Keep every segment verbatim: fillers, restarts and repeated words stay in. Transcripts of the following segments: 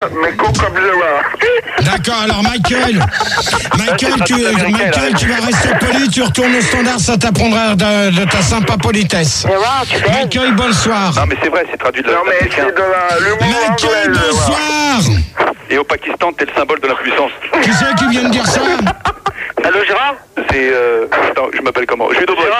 Mais con comme je vois. D'accord, alors Michael, Michael, tu, Michael, tu vas rester poli, tu retournes au standard, ça t'apprendra de, de ta sympa politesse. Gérard, tu fais. Michael, bonsoir. Non, mais c'est vrai, c'est traduit de Non, mais c'est de la, l'humour Michael, anglais. bonsoir. Et au Pakistan, t'es le symbole de l'impuissance. Qui c'est qui vient de dire ça? Allô, Gérard? C'est. Euh... Attends, je m'appelle comment? Judo Boy.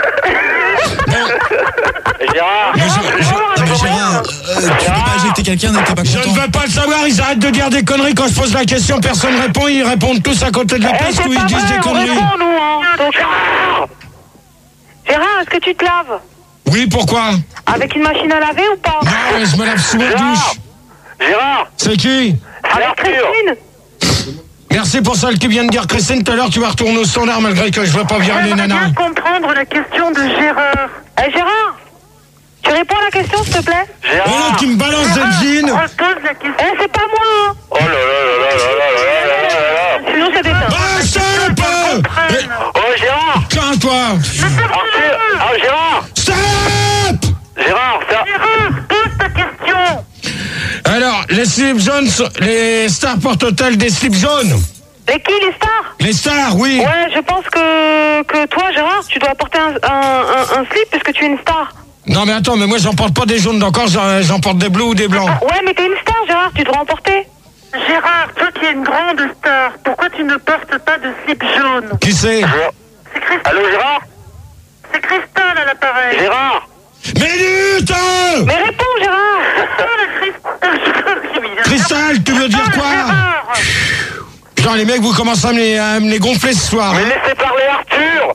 Gérard. Mais Gé- Gé- mais Gérard, euh, tu peux pas injecter quelqu'un dès que t'es pas Je ne content. veux pas le savoir, ils arrêtent de dire des conneries quand je pose la question, personne ne répond, ils répondent tous à côté de la Eh, poste c'est où pas ils disent vrai, des on conneries. répond, nous, hein. Donc, Gérard, Gérard, est-ce que tu te laves? Oui, pourquoi? Avec une machine à laver ou pas? Non, je me lave sous la douche. Gérard. C'est qui? Avec Christine? Merci pour celle qui vient de dire Christine, tout à l'heure tu vas retourner au standard malgré que je veux pas virer les J'aimerais nanas. bien comprendre la question de Gérard. Eh, Gérard, tu réponds à la question, s'il te plaît? Oh là, tu me balances des jeans. Repose la question. Eh, c'est pas moi, hein. Oh là là là là là là là là là là. Sinon, ça déteint. Ah, stop! Oh, Gérard. Tiens, toi! Arthur. Ah, Gérard. Stop! Gérard, ça. Gérard, pose ta question. Alors, les slips jaunes, sont- les stars portent hôtel des slips jaunes. Et qui, les stars? Les stars, oui. Ouais, je pense que, que toi, Gérard, tu dois porter un, un, un, un slip parce que tu es une star. Non mais attends, mais moi j'en porte pas des jaunes d'encore, j'en j'en porte des bleus ou des blancs. Ouais, mais t'es une star, Gérard, tu dois en porter. Gérard, toi qui es une grande star, pourquoi tu ne portes pas de slip jaune? Qui c'est? C'est Christelle. Allô, Gérard. C'est Christelle à l'appareil. Gérard. Minute! Mais réponds, Gérard. Cristal, tu veux dire quoi? Genre les mecs, vous commencez à me les, à me les gonfler ce soir. Mais hein. laissez parler Arthur.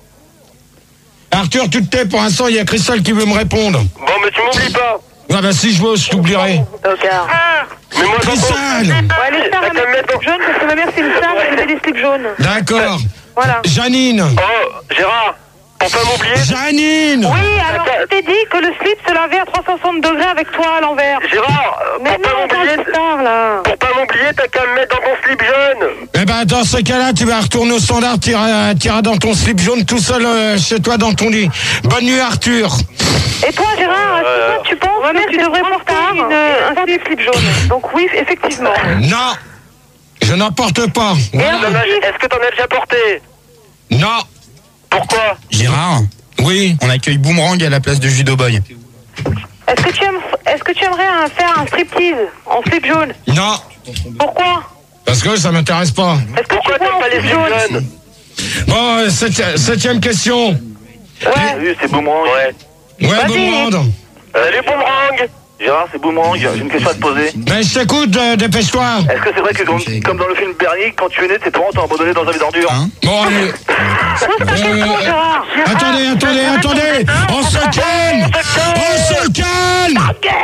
Arthur, tu te tais, pour l'instant il y a Cristal qui veut me répondre. Bon, mais tu m'oublies pas. Ah bah si je veux, je t'oublierai. Tocard. Mais moi, Cristal! Ouais, les stars, T'as elles qu'à me mettent des mettre slips jaunes parce que ma mère, c'est une star, elle met des slips jaunes. D'accord. Voilà. Janine! Oh, Gérard. Pour pas m'oublier. Janine! Oui, alors je t'ai dit que le slip se lavait à trois cent soixante degrés avec toi à l'envers. Gérard, Mais pour pas non, m'oublier. t'es une star, là. Pour pas m'oublier, t'as qu'à me mettre dans ton slip jaune. Eh ben dans ce cas-là, tu vas retourner au standard, tu iras, tu iras dans ton slip jaune tout seul euh, chez toi dans ton lit. Bonne nuit Arthur. Et toi, Gérard, est-ce que toi, tu penses que tu devrais porter une, un slip jaune? Donc oui, effectivement. Non, je n'en porte pas. Et Voilà. un motif? Est-ce que t'en as déjà porté? Non. Pourquoi? Gérard, Oui. on accueille Boomerang à la place de Judo Boy. Est-ce que tu aimes, est-ce que tu aimerais un- faire un striptease en slip jaune? Non. Pourquoi? Parce que ça m'intéresse pas. Est-ce que Pourquoi tu vois t'aimes en pas les slip slips jaune? jaunes? Bon, euh, septi- septième question. Ouais. Oui, c'est Boomerang. Ouais. Ouais, Vas-y. Boomerang. Salut Boomerang. Gérard, c'est Boomerang. J'ai une question à te poser. Ben je t'écoute, euh, dépêche-toi. Est-ce que c'est vrai que comme, comme dans le film Bernie, quand tu es né, tes parents t'ont abandonné dans un vide d'ordure? Hein? Bon, allez. Pose ta question, Euh, Gérard. Attendez, attendez, attendez. On se calme. On se calme.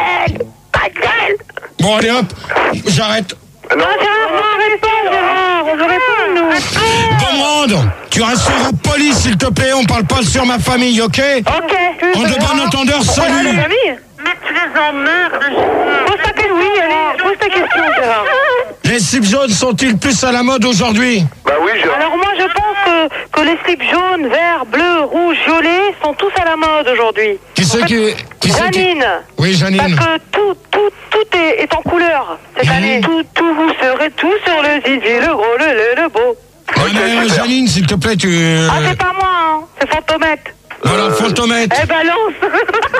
Ta gueule. Bon, allez hop. J'arrête. Non, Gérard, non, réponds, Gérard. On veut répondre, nous. Boomerang, tu resteras poli s'il te plaît, on parle pas sur ma famille, ok? Ok. En de bon entendeur, salut. Mais tu les emmerdes, Gérard. Pose ta question, oui, allez. Pose ta question, Gérard. Les slips jaunes sont-ils plus à la mode aujourd'hui? Bah oui, Gérard. Alors moi, je pense que, que les slips jaunes, verts, bleus, rouges, violets sont tous à la mode aujourd'hui. Qui c'est qui... qui c'est qui- Janine. Oui, Parce Janine. que tout, tout, tout est, est en couleur cette Mhm. année. Tout, tout, vous serez tout sur le zizi, le gros, le, le, le beau. Non, mais, euh, Janine, s'il te plaît, tu... Ah, c'est pas moi, hein. C'est Fantomette. Voilà, Fantomette. Eh, balance.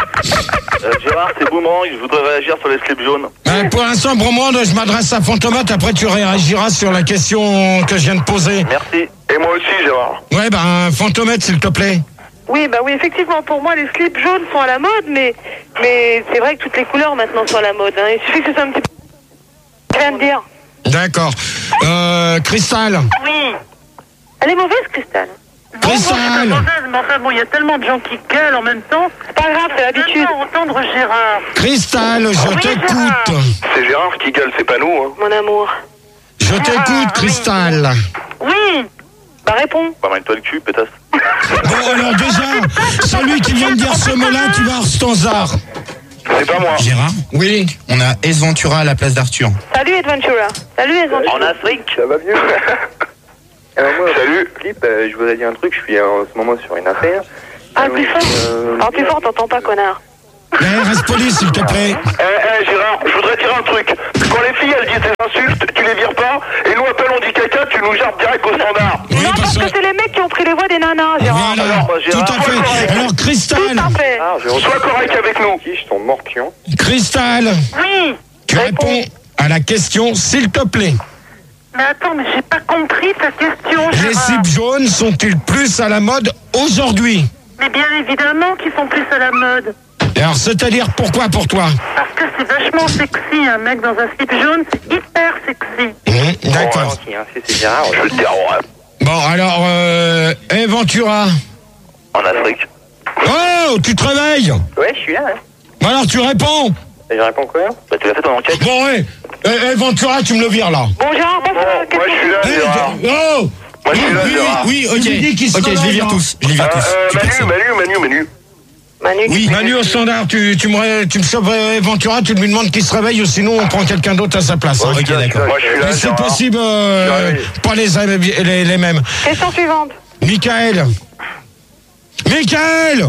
Euh, Gérard, c'est Boomerang. Je voudrais réagir sur les slips jaunes. Euh, pour l'instant, Boomerang, je m'adresse à Fantomette, après tu réagiras sur la question que je viens de poser. Merci. Et moi aussi, Gérard. Ouais, ben, Fantomette, s'il te plaît. Oui, bah oui, effectivement, pour moi, les slips jaunes sont à la mode, mais, mais c'est vrai que toutes les couleurs maintenant sont à la mode. Hein. Il suffit que ce soit un petit peu... Je viens de dire. D'accord. Euh, Cristal. Oui. Elle est mauvaise, Cristal. Cristal. Mais enfin, bon, il y a tellement de gens qui gueulent en même temps. C'est pas grave, c'est l'habitude. entendre Gérard. Cristal, je Oui, t'écoute. C'est Gérard qui gueule, c'est pas nous. Hein. Mon amour. Je t'écoute, Cristal. Oui. Bah, réponds. Pas mal toi le cul, pétasse. Bon, alors déjà, celui qui vient de dire ce mot-là, tu vas Stanzar. C'est pas moi. Gérard, Oui. on a Ace Ventura à la place d'Arthur. Salut, Adventura. Salut, Adventura. En Afrique. Ça va mieux. Alors moi, Salut. Philippe, euh, je voudrais dire un truc, je suis en ce moment sur une affaire. Ah, Euh, plus fort. euh, Ah, plus fort, t'entends pas, connard. Mais reste poli, s'il te plaît. Eh, eh, Gérard, je voudrais dire un truc. Quand les filles, elles disent des insultes, tu les vires pas. Et nous, appelle, on dit caca, tu nous jappes direct au standard. Oui, Non, parce que c'est les mecs qui ont pris les voix des nanas, Gérard. Voilà, Alors, Gérard, tout à fait. Alors, Cristal, Tout à fait. Ah, je Sois correct avec nous. Qui, je ton morpion. Cristal, Oui. tu réponds à la question, s'il te plaît. Mais attends, mais j'ai pas compris ta question, Les Gérard. slips jaunes sont-ils plus à la mode aujourd'hui? Mais bien évidemment qu'ils sont plus à la mode. Alors, c'est-à-dire pourquoi pour toi? Parce que c'est vachement sexy, un mec dans un slip jaune, c'est hyper sexy. Mmh, D'accord. Gentil, hein, c'est c'est Gérard. Je veux te dire, ouais. Bon, alors, euh, eh, Ventura. En Afrique. Oh, tu te réveilles? Ouais, je suis là, hein. Bon, alors, tu réponds? Et je réponds quoi? Bah, tu l'as fait ton enquête. Bon, ouais. Eh, eh, Ventura, tu me le vires, là. Bon, Gérard, passe à la Bon, moi, je suis là, Eh, Gérard. oh! Moi, je suis là, Oui, Gérard. Oui, ok. Tu lui dis qu'il se Ok, je les réveille, vire hein. tous. Je les vire Euh, tous. euh, Plus Manu, personne. Manu, Manu, Manu. Manu, Oui, Manu au standard, tu, tu, me, tu me chopes euh, Ventura, tu lui demandes qu'il se réveille ou sinon on prend quelqu'un d'autre à sa place. hein. Ouais, je suis là, d'accord. Moi, je suis là, Mais c'est Gérard. possible, euh, Ouais. pas les, les, les mêmes. question suivante. Michael. Michael.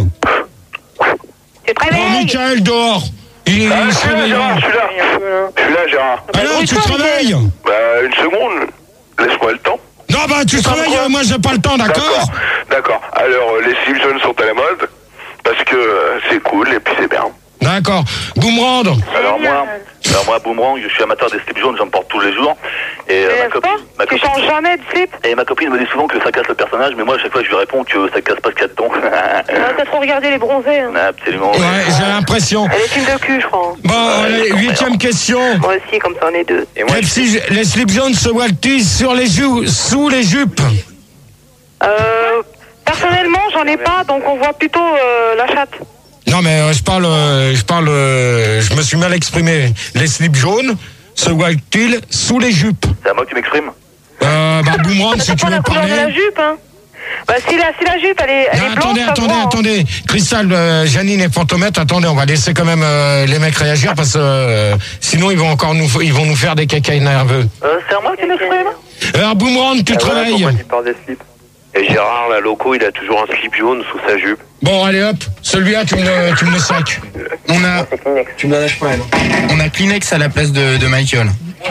Tu te Oh, réveilles? Michael dehors. Il, il Ah, je se suis là, réveille. Gérard, je suis là. Je suis là, Gérard. Alors, tu te réveilles? Bah, une seconde. Laisse-moi le temps. Non, bah, tu te réveilles, euh, moi j'ai pas le temps, d'accord? D'accord. Alors, euh, les slips jaunes sont à la mode. Parce que euh, c'est cool et puis c'est bien. D'accord. Boomerang. Alors moi, alors moi, Boomerang, je suis amateur des slips jaunes, j'en porte tous les jours. Et euh, Mais ma n'est-ce copine, pas? ma Tu copine, changes jamais de slip? et ma copine me dit souvent que ça casse le personnage, mais moi à chaque fois je lui réponds que ça casse pas ce qu'il y a dedans. Ah, T'as trop regardé les bronzés. Hein. Absolument. Ouais, j'ai l'impression. Elle est films de cul, je crois. Bon, allez, huitième question. Moi aussi, comme ça, on est deux. Et moi, Les, petits- les slips jaunes se voient-ils sur les joues, sous les jupes? Euh, personnellement, j'en ai pas, donc on voit plutôt euh, la chatte. Non, mais euh, je parle, euh, je parle, euh, je me suis mal exprimé. Les slips jaunes se voient-ils sous les jupes? C'est à moi que tu m'exprimes. Euh, bah, Boomerang, si C'est tu pas veux la couleur de la parler. jupe, hein. Bah, si la, si la jupe, elle est, elle Non, est blanche, attendez, ça se attendez, voit, hein. attendez. Cristal, euh, Janine et Fantomètre, attendez, on va laisser quand même euh, les mecs réagir parce que euh, sinon ils vont encore nous, ils vont nous faire des cacailles nerveux. Euh, c'est à moi que tu m'exprimes. Alors, Boomerang, tu te ah ouais, réveilles? pourquoi tu parles des slips? Et Gérard, là, loco, il a toujours un slip jaune sous sa jupe. Bon, allez hop, celui-là, tu me, le- tu me le sacs. On a, C'est Kleenex. tu me donnes un poil. On a Kleenex à la place de, de Michael.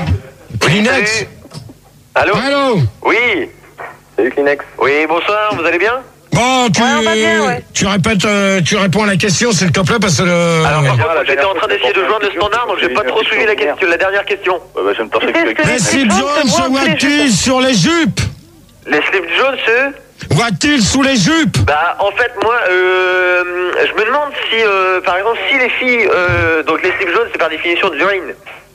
Kleenex. Allô? Allô? Oui. Salut Kleenex. Oui, bonsoir, vous allez bien? Bon, tu, Ouais, on va bien, ouais. tu répètes, euh, tu réponds à la question, s'il te plaît, parce que le. Alors, par Gérard, contre, la j'étais dernière en train fois, d'essayer de c'est joindre le pour standard, donc j'ai j'ai pas eu trop un suivi la petit question, la dernière question. Bah, bah, je vais me torcher Tu sais avec ce que les les slips jaunes jaunes se se voient sous les voient-ils jupes. sur les jupes? Les slips jaunes, c'est... Voient-ils sous les jupes? Bah, en fait, moi, euh, je me demande si, euh, par exemple, si les filles, euh, donc les slips jaunes, c'est par définition de l'urine.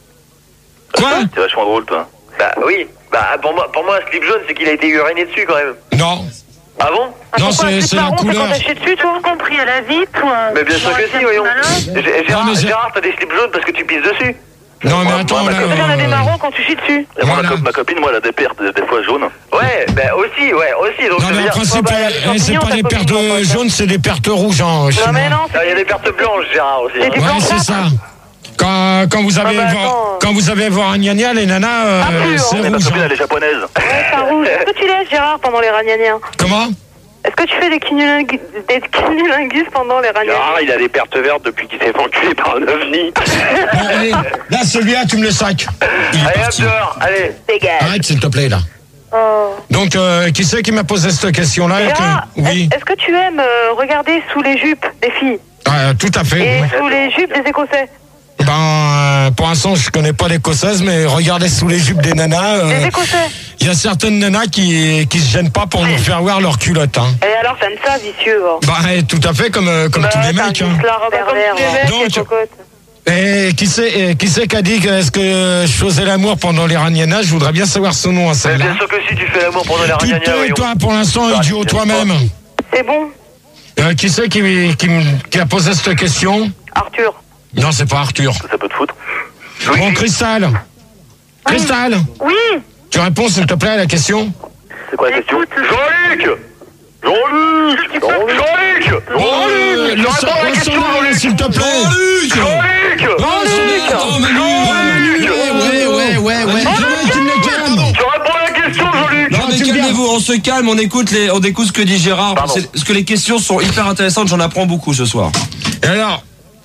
Quoi? C'est vachement drôle, toi. Bah, oui. Bah, pour moi, pour moi, un slip jaune, c'est qu'il a été uriné dessus, quand même. Non. Ah bon? Ah, Non, pourquoi un c'est- slip c'est la marron, couleur. quand t'as chié dessus, toi? Compris à la vie, toi. Mais bien sûr que si, voyons. Gé- Gérard, Non, mais c'est- Gérard, t'as des slips jaunes parce que tu pisses dessus. Non, mais Moi, attends, moi, là. ma Parce qu'il y en a des euh, marrons quand tu chies dessus. Et moi, Voilà. ma, co- ma copine, moi, elle a des pertes, des, des fois jaunes. Ouais, bah aussi, ouais, aussi. Donc, Non, je veux mais en dire, principe, bah, euh, les eh, c'est champignons, pas t'as des pas pertes besoin de ça. jaunes, c'est des pertes rouges, hein, chez Non, moi. mais non, ah, il y a des pertes blanches, Gérard, aussi. C'est du Ouais, blanc c'est blanc. ça. Quand, quand vous avez Ah bah voir, attends. quand vous avez voir un gnagna, les nanas, euh, Ah, plus, c'est hein. Mais ma rouge. copine, hein. elle est japonaise. Ouais, ça rouge. Est-ce que tu laisses, Gérard, pendant les ragnagnas? Comment? Est-ce que tu fais des cunnilingus, des cunnilingus pendant les ragnagnas? Gérard, il a des pertes vertes depuis qu'il s'est fait enculer par un ovni. Bon, allez, là, celui-là, tu me le sacs. Il est Allez, hop, parti. dehors, allez. Dégage. Arrête, s'il te plaît, là. Oh. Donc, euh, qui c'est qui m'a posé cette question-là? et que- Gérard, Oui, est-ce que tu aimes euh, regarder sous les jupes des filles Ah, tout à fait. et oui. sous les jupes des Écossais? Ben, euh, pour l'instant, je connais pas l'écossaise, mais regardez sous les jupes des nanas. euh, Des Écossais. Il y a certaines nanas qui qui se gênent pas pour nous faire voir leurs culottes. Hein. Et alors, t'aimes ça, vicieux, hein. Bah, eh, tout à fait, comme euh, comme Bah, tous les t'as un mecs. Hein. vice-là, bah, comme tous les mecs, Donc- les cocottes. Et qui c'est et qui c'est qui a dit que est-ce que je faisais l'amour pendant les ragnagnas? Je voudrais bien savoir son nom à Mais celle-là. bien sûr que si tu fais l'amour pendant les Tu ragnagnas, te tais, voyons. toi, pour l'instant, Bah, idiot, c'est toi-même. C'est bon, Euh, qui c'est qui, qui, me- qui a posé cette question? Arthur. Non, c'est pas Arthur. Ça peut te foutre. Bon, Cristal. Cristal, Oui, tu réponds, s'il te plaît, à la question? C'est quoi la question? écoute, Jean-Luc Jean-Luc Jean-Luc Oh, euh, Jean-Luc le Je son- réponds à la le question, sonore, Jean-Luc s'il te plaît. Jean-Luc Jean-Luc Oh, Jean-Luc Attends, Manu Jean-Luc Ouais, ouais, ouais, ouais. Jean-Luc, tu me les calmes. Je réponds à la question, Jean-Luc Non mais tu me calmez-vous, on se calme, on écoute les, on écoute ce que dit Gérard, Pardon. parce que les questions sont hyper intéressantes, j'en apprends beaucoup ce soir. Et alors,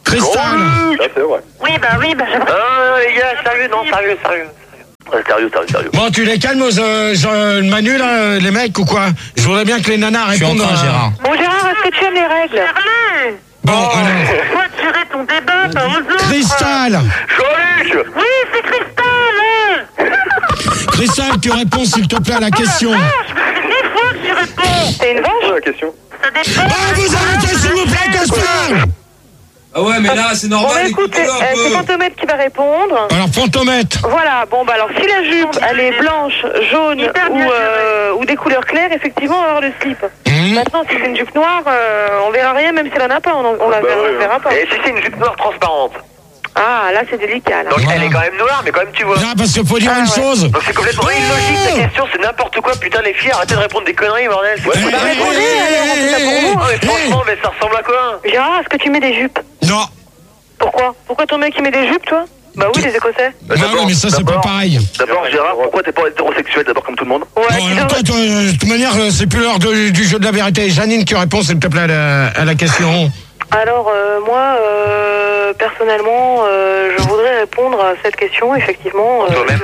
Cristal. Ça, c'est vrai. Oui, bah oui, bah j'aimerais. Ah, les gars, sérieux, non, sérieux, sérieux. Ouais, sérieux, sérieux, sérieux. Bon, tu les calmes, euh, Jean- Manu, là, les mecs, ou quoi? Je voudrais bien que les nanas Je suis en répondent. train, à- Gérard. Bon, Gérard, est-ce que tu aimes les règles? Bon, alors. Toi, tirer ton débat, pas aux autres. Cristal. Jean-Luc. Oui, c'est Cristal. Cristal, tu réponds, s'il te plaît, à la question. Des fois que tu réponds. C'est une vache? La question. Ça dépend. Ah, vous arrêtez, s'il vous plaît, Cristal. Ah ouais, mais là, c'est Bon, normal, bah écoute, écoutez-le euh, un c'est peu. Fantomètre qui va répondre. Alors, Fantomètre. Voilà, bon bah alors si la jupe elle est blanche, jaune ou, euh, ou des couleurs claires, effectivement on va avoir le slip. Mmh. Maintenant si c'est une jupe noire, euh, on verra rien même si elle en a pas, on, en- on la Bah, verra, ouais, on verra pas. Et si c'est une jupe noire transparente? Ah là c'est délicat là. Donc Voilà. elle est quand même noire, mais quand même tu vois. Non, parce qu'il faut dire Ah, une ouais. chose. Donc c'est complètement illogique ta question, c'est n'importe quoi, putain les filles, arrêtez de répondre des conneries, bordel. C'est Eh, quoi bah, eh, répondez, eh, alors, on fait ça pour eh, vous. Ah, mais eh, franchement, mais ça ressemble à quoi? Gérard, est-ce que tu mets des jupes? Non. Pourquoi? Pourquoi ton mec il met des jupes toi? Bah oui les Écossais. Bah oui, mais ça, c'est pas d'abord- pareil. D'abord, Gérard, pourquoi t'es pas hétérosexuel, d'abord, comme tout le monde? Ouais, Bon, tu alors, devrais- toi, toi, euh, de toute manière, euh, c'est plus l'heure de- du jeu de la vérité. Janine, tu réponds, s'il te plaît, à la, à la question. Alors euh, moi euh, personnellement euh, je voudrais répondre à cette question effectivement euh, Toi-même.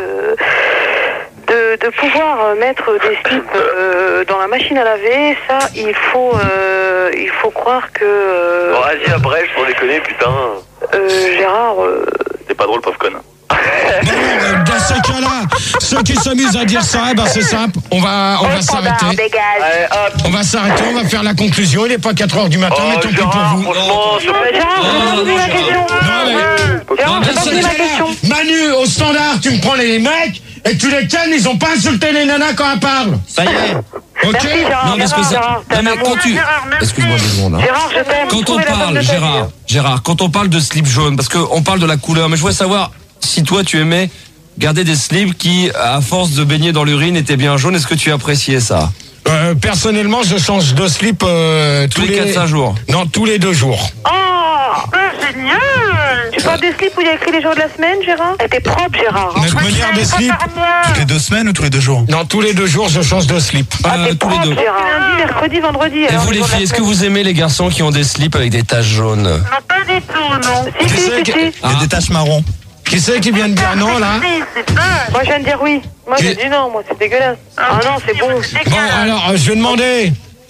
de, de, de pouvoir euh, mettre des slips euh, dans la machine à laver, ça il faut euh, il faut croire que euh, Bon, vas-y, après, je pour déconner, putain. euh, Gérard euh, T'es pas drôle, pauvre conne. Bon, euh, dans ce cas-là, ceux qui s'amusent à dire ça, eh ben, c'est simple. On va, on va s'arrêter. dégage. Allez, hop. On va s'arrêter, on va faire la conclusion. Il n'est pas quatre heures du matin, mais Oh, tant pis pour Gérard, vous. franchement, c'est Euh, Gérard, j'ai pas fini ma question. Non, mais- Gérard, j'ai pas Dans ce fini ma cas-là, question. Manu, au standard, tu me prends les mecs et tu les calmes, ils ont pas insulté les nanas quand elles parlent. Ça y est. Ok? Merci Gérard, Non, parce que Gérard, ça. Gérard, t'es Non, un mais amour. quand tu. Excuse-moi deux secondes. hein. Gérard, je t'aime. Quand on Trouvez la femme parle, de ta vie. Gérard, Gérard, quand on parle de slip jaune, parce qu'on parle de la couleur, mais je voudrais savoir si toi tu aimais garder des slips qui, à force de baigner dans l'urine, étaient bien jaunes. Est-ce que tu appréciais ça? Euh, personnellement, je change de slip euh, tous Tous les quatre cinq jours. Non, tous les deux jours. Oh, génial. Tu portes des slips où il y a écrit les jours de la semaine, Gérard? Elle était propre, Gérard. Notre manière des slips. Toutes les deux semaines ou tous les deux jours? Non, tous les deux jours, je change de slip. Ah, Euh, t'es tous les propre, deux. Gérard. Lundi, mercredi, vendredi. Et alors, vous les les jours de la filles, est-ce que semaine. vous aimez les garçons qui ont des slips avec des taches jaunes? Non, pas du tout, non. Si, Tu si, sais si, que- si. Il y a des taches marron. Qui c'est qui vient de dire non, là? Moi, je viens de dire oui. Moi, j'ai dit non, moi, c'est dégueulasse. Ah non, c'est bon. Bon, alors, euh, je vais demander...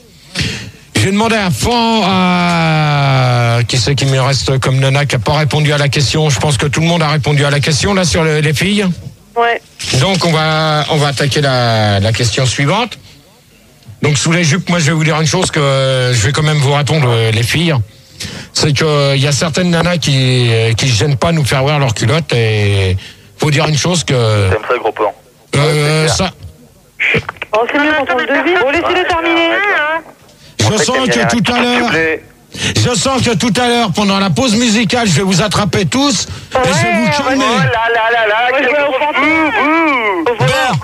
Je vais demander à Fan, à... Qui c'est qui me reste comme nana qui n'a pas répondu à la question? Je pense que tout le monde a répondu à la question, là, sur le- les filles. Ouais. Donc, on va, on va attaquer la, la question suivante. Donc, sous les jupes, moi, je vais vous dire une chose que euh, je vais quand même vous répondre, euh, les filles. C'est que il y a certaines nanas qui euh, qui se gênent pas de nous faire voir leurs culottes et faut dire une chose que T'aimes ça, gros plan? euh, ça, Oh, c'est mieux quand on le devine. Bon, laissez-le terminer. je sens que tout à l'heure, je sens que tout à l'heure pendant la pause musicale, je vais vous attraper tous et je vais vous Ouais, calmer. Oh là là là là, Moi, je quel vais au gros fantôme. fou. Au voleur.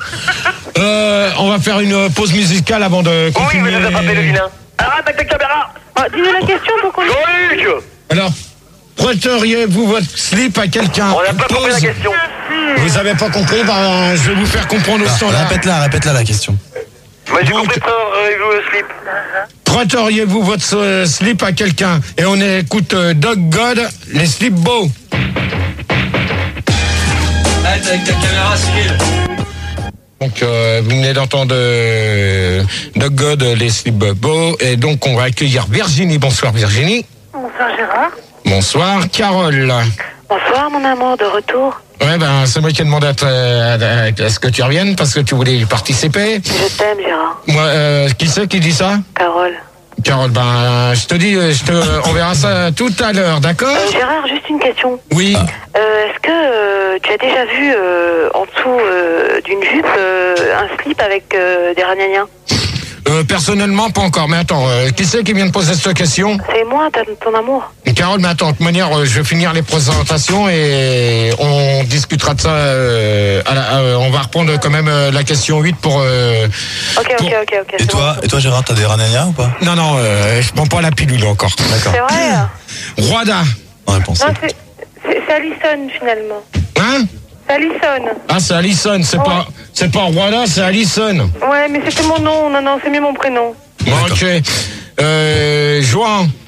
Euh, on va faire une pause musicale avant de Oui, continuer. mais vous attrapez le vilain. Arrête avec ta caméra. Ah, dis-nous la question pour qu'on... Jean-Luc. Alors, prêteriez-vous votre slip à quelqu'un? On n'a pas compris la Pause. question. Vous avez pas compris? Ben, je vais vous faire comprendre au Ah, standard. Répète-la, répète-la la question. Moi, j'ai Donc- compris, frère, vous le slip. Prêteriez-vous votre euh, slip à quelqu'un? Et on écoute euh, Doc God, les slips beaux. Arrête avec ta caméra, Cyril. Donc, euh, vous venez d'entendre euh, Doc God, les slips beaux. Et donc, on va accueillir Virginie. Bonsoir, Virginie. Bonsoir, Gérard. Bonsoir, Carole. Bonsoir, mon amour, de retour. Ouais, ben, c'est moi qui ai demandé à, te- à- à ce que tu reviennes parce que tu voulais y participer. Je t'aime, Gérard. Moi, euh, qui c'est qui dit ça? Carole. Carole, ben, je te dis, je te, on verra ça tout à l'heure, d'accord? Euh, Gérard, juste une question. Oui. Euh, Est-ce que euh, tu as déjà vu euh, en dessous euh, d'une jupe euh, un slip avec euh, des ragnagnas? Euh, personnellement, pas encore. Mais attends, euh, qui c'est qui vient de poser cette question? C'est moi, ta- ton amour. Carole, mais attends, de toute manière, euh, je vais finir les présentations et on discutera de ça. Euh, à la- euh, on va reprendre quand même euh, la question huit pour... euh, Ok, ok, pour- ok, ok. Et c'est toi, bon. et toi Gérard, t'as des rananias ou pas? Non, non, euh, je prends pas la pilule encore. D'accord. C'est vrai? Rwanda. Bonne réponse. Non, c'est c'est- c'est Alison, finalement. Hein? C'est Alison. Ah, c'est Alison, c'est Ouais. pas, c'est pas Rwanda, c'est Alison. Ouais, mais c'était mon nom. Non, non, c'est mieux mon prénom. Bon, ok. Euh, Joan.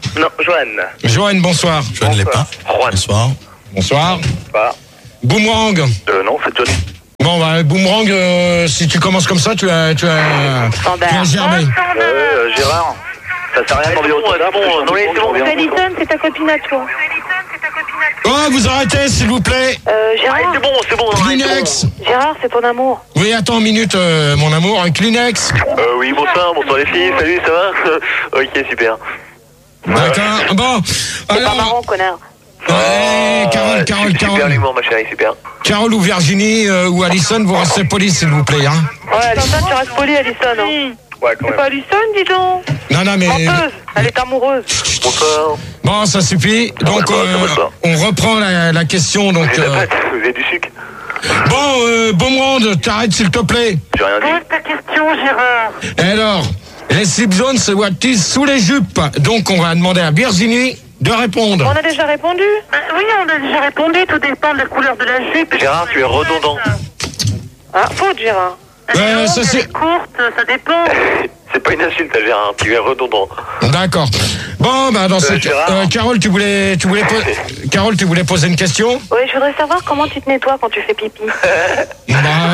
Non, Joanne. Joanne, bonsoir. Je ne l'ai pas. Juan. Bonsoir. Bonsoir. Pas. Boomerang. Euh, non, c'est Johnny. Bon, bah, Boomerang, euh, si tu commences comme ça, tu as, tu as, tu as germé. Euh, Gérard, ça sert à rien d'enlever au standard. bon, non, mais c'est bon. C'est Alison, c'est ta copine à toi. Oh, vous arrêtez, s'il vous plaît. Euh, Ah, Gérard, c'est bon, c'est bon. Kleenex. Gérard, c'est ton amour. Oui, attends une minute, euh, mon amour, un Kleenex. Euh, oui, bonsoir, bonsoir les filles. Salut, ça va? Ok, super. D'accord. Bon, C'est pas alors, marrant, connard. euh, Carole, Carole, Super Carole. l'humour, ma chérie, super. Carole ou Virginie euh, ou Alison, vous restez polis, s'il vous plaît. Hein. Ouais, Alison, tu restes poli, Alison. Hein. Ouais, quand C'est pas Alison, dis donc. Non, non, mais... Menteuse, elle est amoureuse. Bonsoir. Bon, ça suffit. Donc, ça va, ça va, ça euh, va. on reprend la, la question. Donc, Vous avez de la euh, pâte, vous avez du sucre. bon, euh, Boomerang, t'arrêtes, s'il te plaît. J'ai rien dit. Pose ta question, Gérard. Et alors, les slips jaunes se voient-ils sous les jupes? Donc, on va demander à Virginie de répondre. On a déjà répondu. Oui, on a déjà répondu. Tout dépend de la couleur de la jupe. Gérard, tu es redondant. Ah, faute, Gérard. Euh, ça c'est... Courte, ça dépend. C'est pas une insulte, hein, Gérard, tu es redondant. D'accord. Bon, bah, dans ce cas... Gérard. Euh, Carole, tu voulais, tu voulais po- Carole, tu voulais poser une question? Oui, je voudrais savoir comment tu te nettoies quand tu fais pipi. Bah...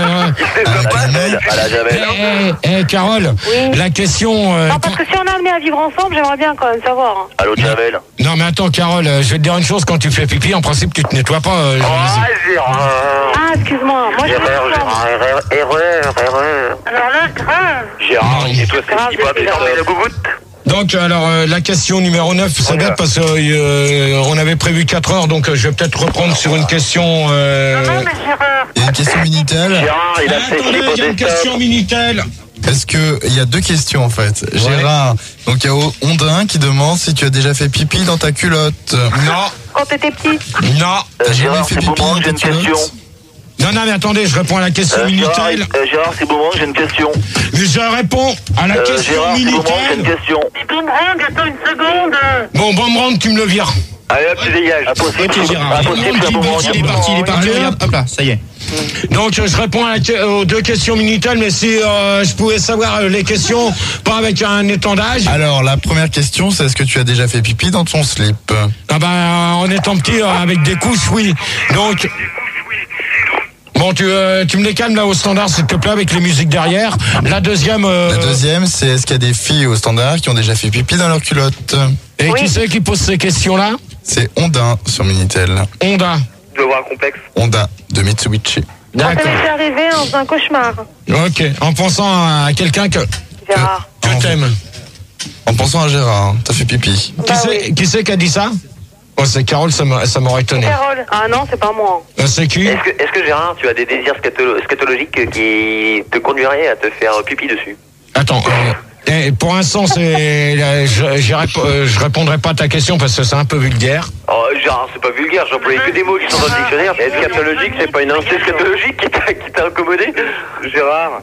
À la Javel. Eh, eh, eh, Carole, Oui. la question... euh, Non, parce que si on est amené à vivre ensemble, j'aimerais bien quand même savoir. hein. Allô, Javel. Non, mais attends, Carole, euh, je vais te dire une chose. Quand tu fais pipi, en principe, tu te nettoies pas. euh, Oh, Gérard. Ah, excuse-moi. Moi, je me Erreur, nettoie. Gérard, erreur, erreur, erreur. Alors là, grave. Gérard, et toi, c'est Grave, ce qui va c'est bien grave. la gougoute. Donc, alors, euh, la question numéro neuf, c'est On y bête va. parce que euh, on avait prévu quatre heures, donc euh, je vais peut-être reprendre sur une question... Euh... Non, mais Gérard. Il y a une question Minitel. Gérard, il a fait Attendez, il y a une question Minitel. Est-ce que il y a deux questions en fait? Gérard, donc il y a Ondin qui demande si tu as déjà fait pipi dans ta culotte. Non, Quand t'étais petit. non. T'as jamais Gérard, fait c'est pipi Boomerang, dans j'ai ta une culotte? question. Non, non, mais attendez, je réponds à la question Euh, Gérard, Minitel. euh, Gérard, c'est Boomerang, j'ai une question. Je réponds à la Euh, question Gérard, c'est Boomerang, j'ai une Minitel. question. Boomerang, attends une seconde. Bon, Boomerang, tu me le vires. Allez hop, tu dégages. Impossible, Ok, Gérard. impossible, c'est Boomerang. Il est parti, il est parti. Allez, hop, hop là, ça y est. Donc, euh, je réponds à la- aux deux questions Minitel, mais si euh, je pouvais savoir euh, les questions, pas avec un étendage. Alors la première question, c'est est-ce que tu as déjà fait pipi dans ton slip? Ah bah, en étant petit, euh, avec des couches, oui. Donc... Bon, tu, euh, tu me les calmes là au standard, s'il te plaît, avec les musiques derrière. La deuxième... euh, La deuxième, c'est est-ce qu'il y a des filles au standard qui ont déjà fait pipi dans leur culotte? Et Oui. qui c'est qui pose ces questions-là? C'est Ondin sur Minitel. Honda. Tu dois avoir un complexe. Honda de Mitsubishi. Quand ça D'accord. m'est arrivé en faisant un cauchemar. Ok, en pensant à quelqu'un que, Gérard. que En- t'aimes. En pensant à Gérard, t'as fait pipi. Qui Bah c'est oui. qui, c'est qui a dit ça? Oh, c'est Carole, ça m'a- ça m'aurait étonné. Carole. Ah non, c'est pas moi. Euh, C'est qui? Est-ce que, est-ce que Gérard, tu as des désirs scato- scatologiques qui te conduiraient à te faire pipi dessus? Attends, euh, eh, pour l'instant, c'est, euh, je, j'y répo- euh, je répondrai pas à ta question parce que c'est un peu vulgaire. Oh, Gérard, c'est pas vulgaire, j'employais que des mots qui sont dans le dictionnaire. Et scatologique, c'est pas une insecte scatologique qui t'a, qui t'a incommodé? Gérard,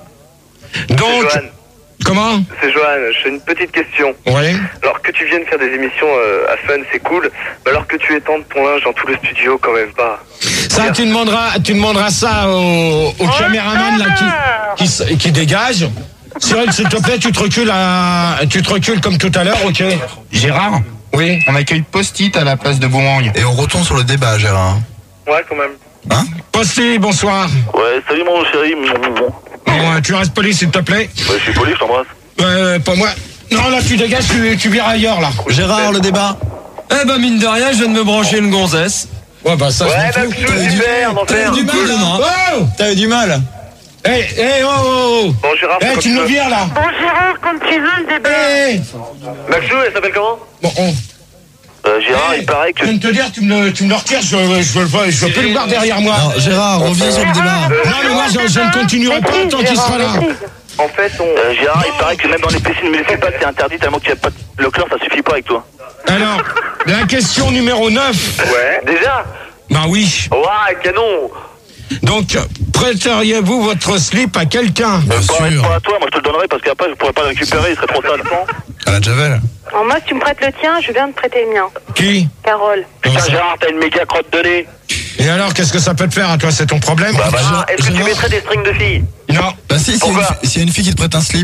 Donc, Joanne. comment? C'est Joanne, j'ai une petite question. Oui. Alors que tu viennes faire des émissions euh, à Fun, c'est cool. Mais alors que tu étendes ton linge dans tout le studio, quand même pas. Ça, tu demanderas, tu demanderas ça au, au caméraman là qui, qui, s- qui dégage. Cyril, s'il te plaît, tu te recules à, tu te recules comme tout à l'heure, ok? Gérard, Oui. on accueille Post-it à la place de Boomerang. Et on retourne sur le débat, Gérard. Ouais, quand même. Hein? Posti, bonsoir. Ouais, salut mon chéri. Bon, Bon, euh, tu restes poli, s'il te plaît. je suis poli, je t'embrasse. Euh, pas moi. Non, là, tu dégages, tu, tu vires ailleurs, là. Gérard, le débat. Eh ben mine de rien, je viens de me brancher une gonzesse. Ouais, bah, ça, Ouais, je m'en bah, fous. plus, super, d'enfer. du mal, hein. Oh! T'as eu du mal. Eh, eh, oh, oh, oh. Bon, Gérard, c'est Eh, quand tu tu me veux. vires, là. Bon, Gérard, quand tu veux, le débat. Eh. Maxou, elle s'appelle comment? Bon, on... Euh, Gérard, il paraît Je que. viens de te dire, tu me le, tu me le retires, je, je, veux le- je veux plus le voir derrière moi. Non, Gérard, reviens sur le débat. Non, mais moi, je, je ne continuerai pas Maîtrise, tant qu'il Gérard, sera là. maîtrise. En fait, on... Euh, Gérard, il paraît que même dans les piscines municipales, c'est interdit tellement qu'il n'y a pas de... Le chlore, ça suffit pas avec toi. Alors, la question numéro neuf. Ouais. Déjà? Bah oui. Ouais, canon. Donc, prêteriez-vous votre slip à quelqu'un? Bien Pas, sûr. pas à toi, moi je te le donnerai parce qu'après je pourrais pas le récupérer, il serait trop sale. À la Javel. Alors, moi, si tu me prêtes le tien, je viens de prêter le mien. Qui? Carole. Comment Putain, ça Gérard, t'as une méga crotte de nez. Et alors, qu'est-ce que ça peut te faire à toi? C'est ton problème? Ah, est-ce que tu Gérard. mettrais des strings de filles? Non. Bah si, s'il y, a une Pourquoi fi- s'il y a une fille qui te prête un slip.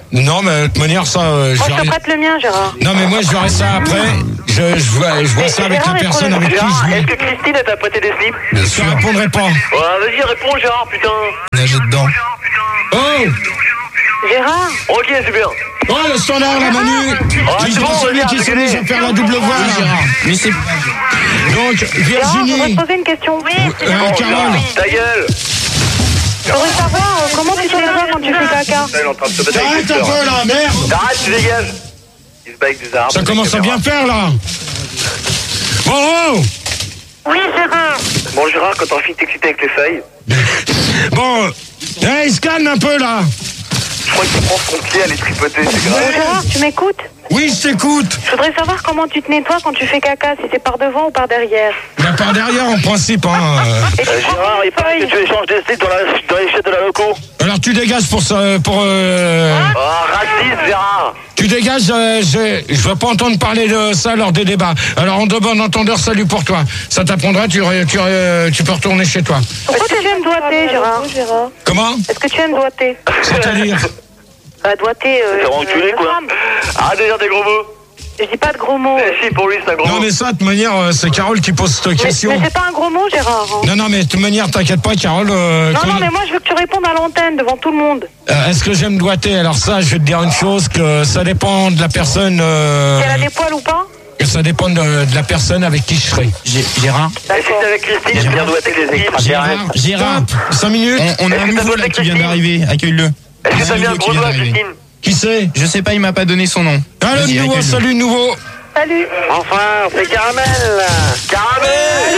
Non, mais de toute manière, ça. Euh, Moi, je te j'aurais- prête le mien, Gérard. Non, mais moi, je verrai ça après. Je, je, vois, je vois ça avec la personne avec qui Gérard, je est-ce vis. que Christine t'a prêté des slips? Je ne répondrai pas. Ouais, vas-y, réponds, Gérard, putain. Nager dedans. Oh Gérard. Ok, super. Oh, le standard, la Manu. Oh, Tu c'est dois bon, celui regarde, qui c'est s'amuse gagné. à faire la double voix, Gérard. Mais c'est. Donc, Gérard, je voudrais Virginie. te poser une question. Oui, Euh, Carole. Ta gueule. je voudrais savoir euh, comment tu te nettoies quand tu fais caca. Elle est en train de se battre avec Arrête ses un sœurs. peu, là, merde. Arrête, tu dégages. Il se bat avec des arbres. Ça des commence à caméras. bien faire, là. Oh, oh. Oui, Gérard. Bon, Gérard, quand t'as fini de t'exciter avec les feuilles, Bon, hey, il se calme un peu, là. je crois qu'il prend son pied à les tripoter, c'est Bon, grave. Gérard, tu m'écoutes? Oui, je t'écoute. Je voudrais savoir comment tu te nettoies quand tu fais caca, si c'est par devant ou par derrière. Bah, par derrière, en principe, hein. Et tu Euh, prends Gérard, une il paraît que feuille. tu échanges des slips dans, la, dans les chiottes de la loco. Alors, tu dégages pour ça, pour... Euh, Oh, raciste, Gérard. tu dégages, euh, je je veux pas entendre parler de ça lors des débats. Alors, en de bon entendeur, salut pour toi. Ça t'apprendra, tu, ré- tu, ré- tu peux retourner chez toi. Pourquoi tu aimes doigter, Gérard? Comment? Est-ce que tu aimes doigter? C'est-à-dire? Bah, doigter. Euh, C'est enculé, une quoi. femme. Arrête de dire des gros mots. Je dis pas de gros mots. Eh, si, pour lui, c'est un gros Non, mot. mais ça, de toute manière, euh, c'est Carole qui pose cette Mais, question. mais c'est pas un gros mot, Gérard. hein. Non, non, mais de toute manière, t'inquiète pas, Carole. euh, Non, quand- non, mais moi, je veux que tu répondes à l'antenne devant tout le monde. Euh, Est-ce que j'aime doigter? Alors ça, je vais te dire une chose, que ça dépend de la personne... euh, Si elle a des poils ou pas? que ça dépend de, de la personne avec qui je serai. Gé- Gérard. Et si t'es avec Christine, je viens doigter les extras. Gérard, Gérard. cinq minutes. On, on a Est-ce un que t'as nouveau voté là qui vient Christine d'arriver, accueille-le. Est-ce que Un t'as mis un nouveau gros qui vient doigt, d'arriver. Christine? Qui c'est? Je sais pas, il m'a pas donné son nom. Ah, le Vas-y, nouveau, accueille-le. salut, nouveau. Salut. Enfin, c'est Caramel. Caramel.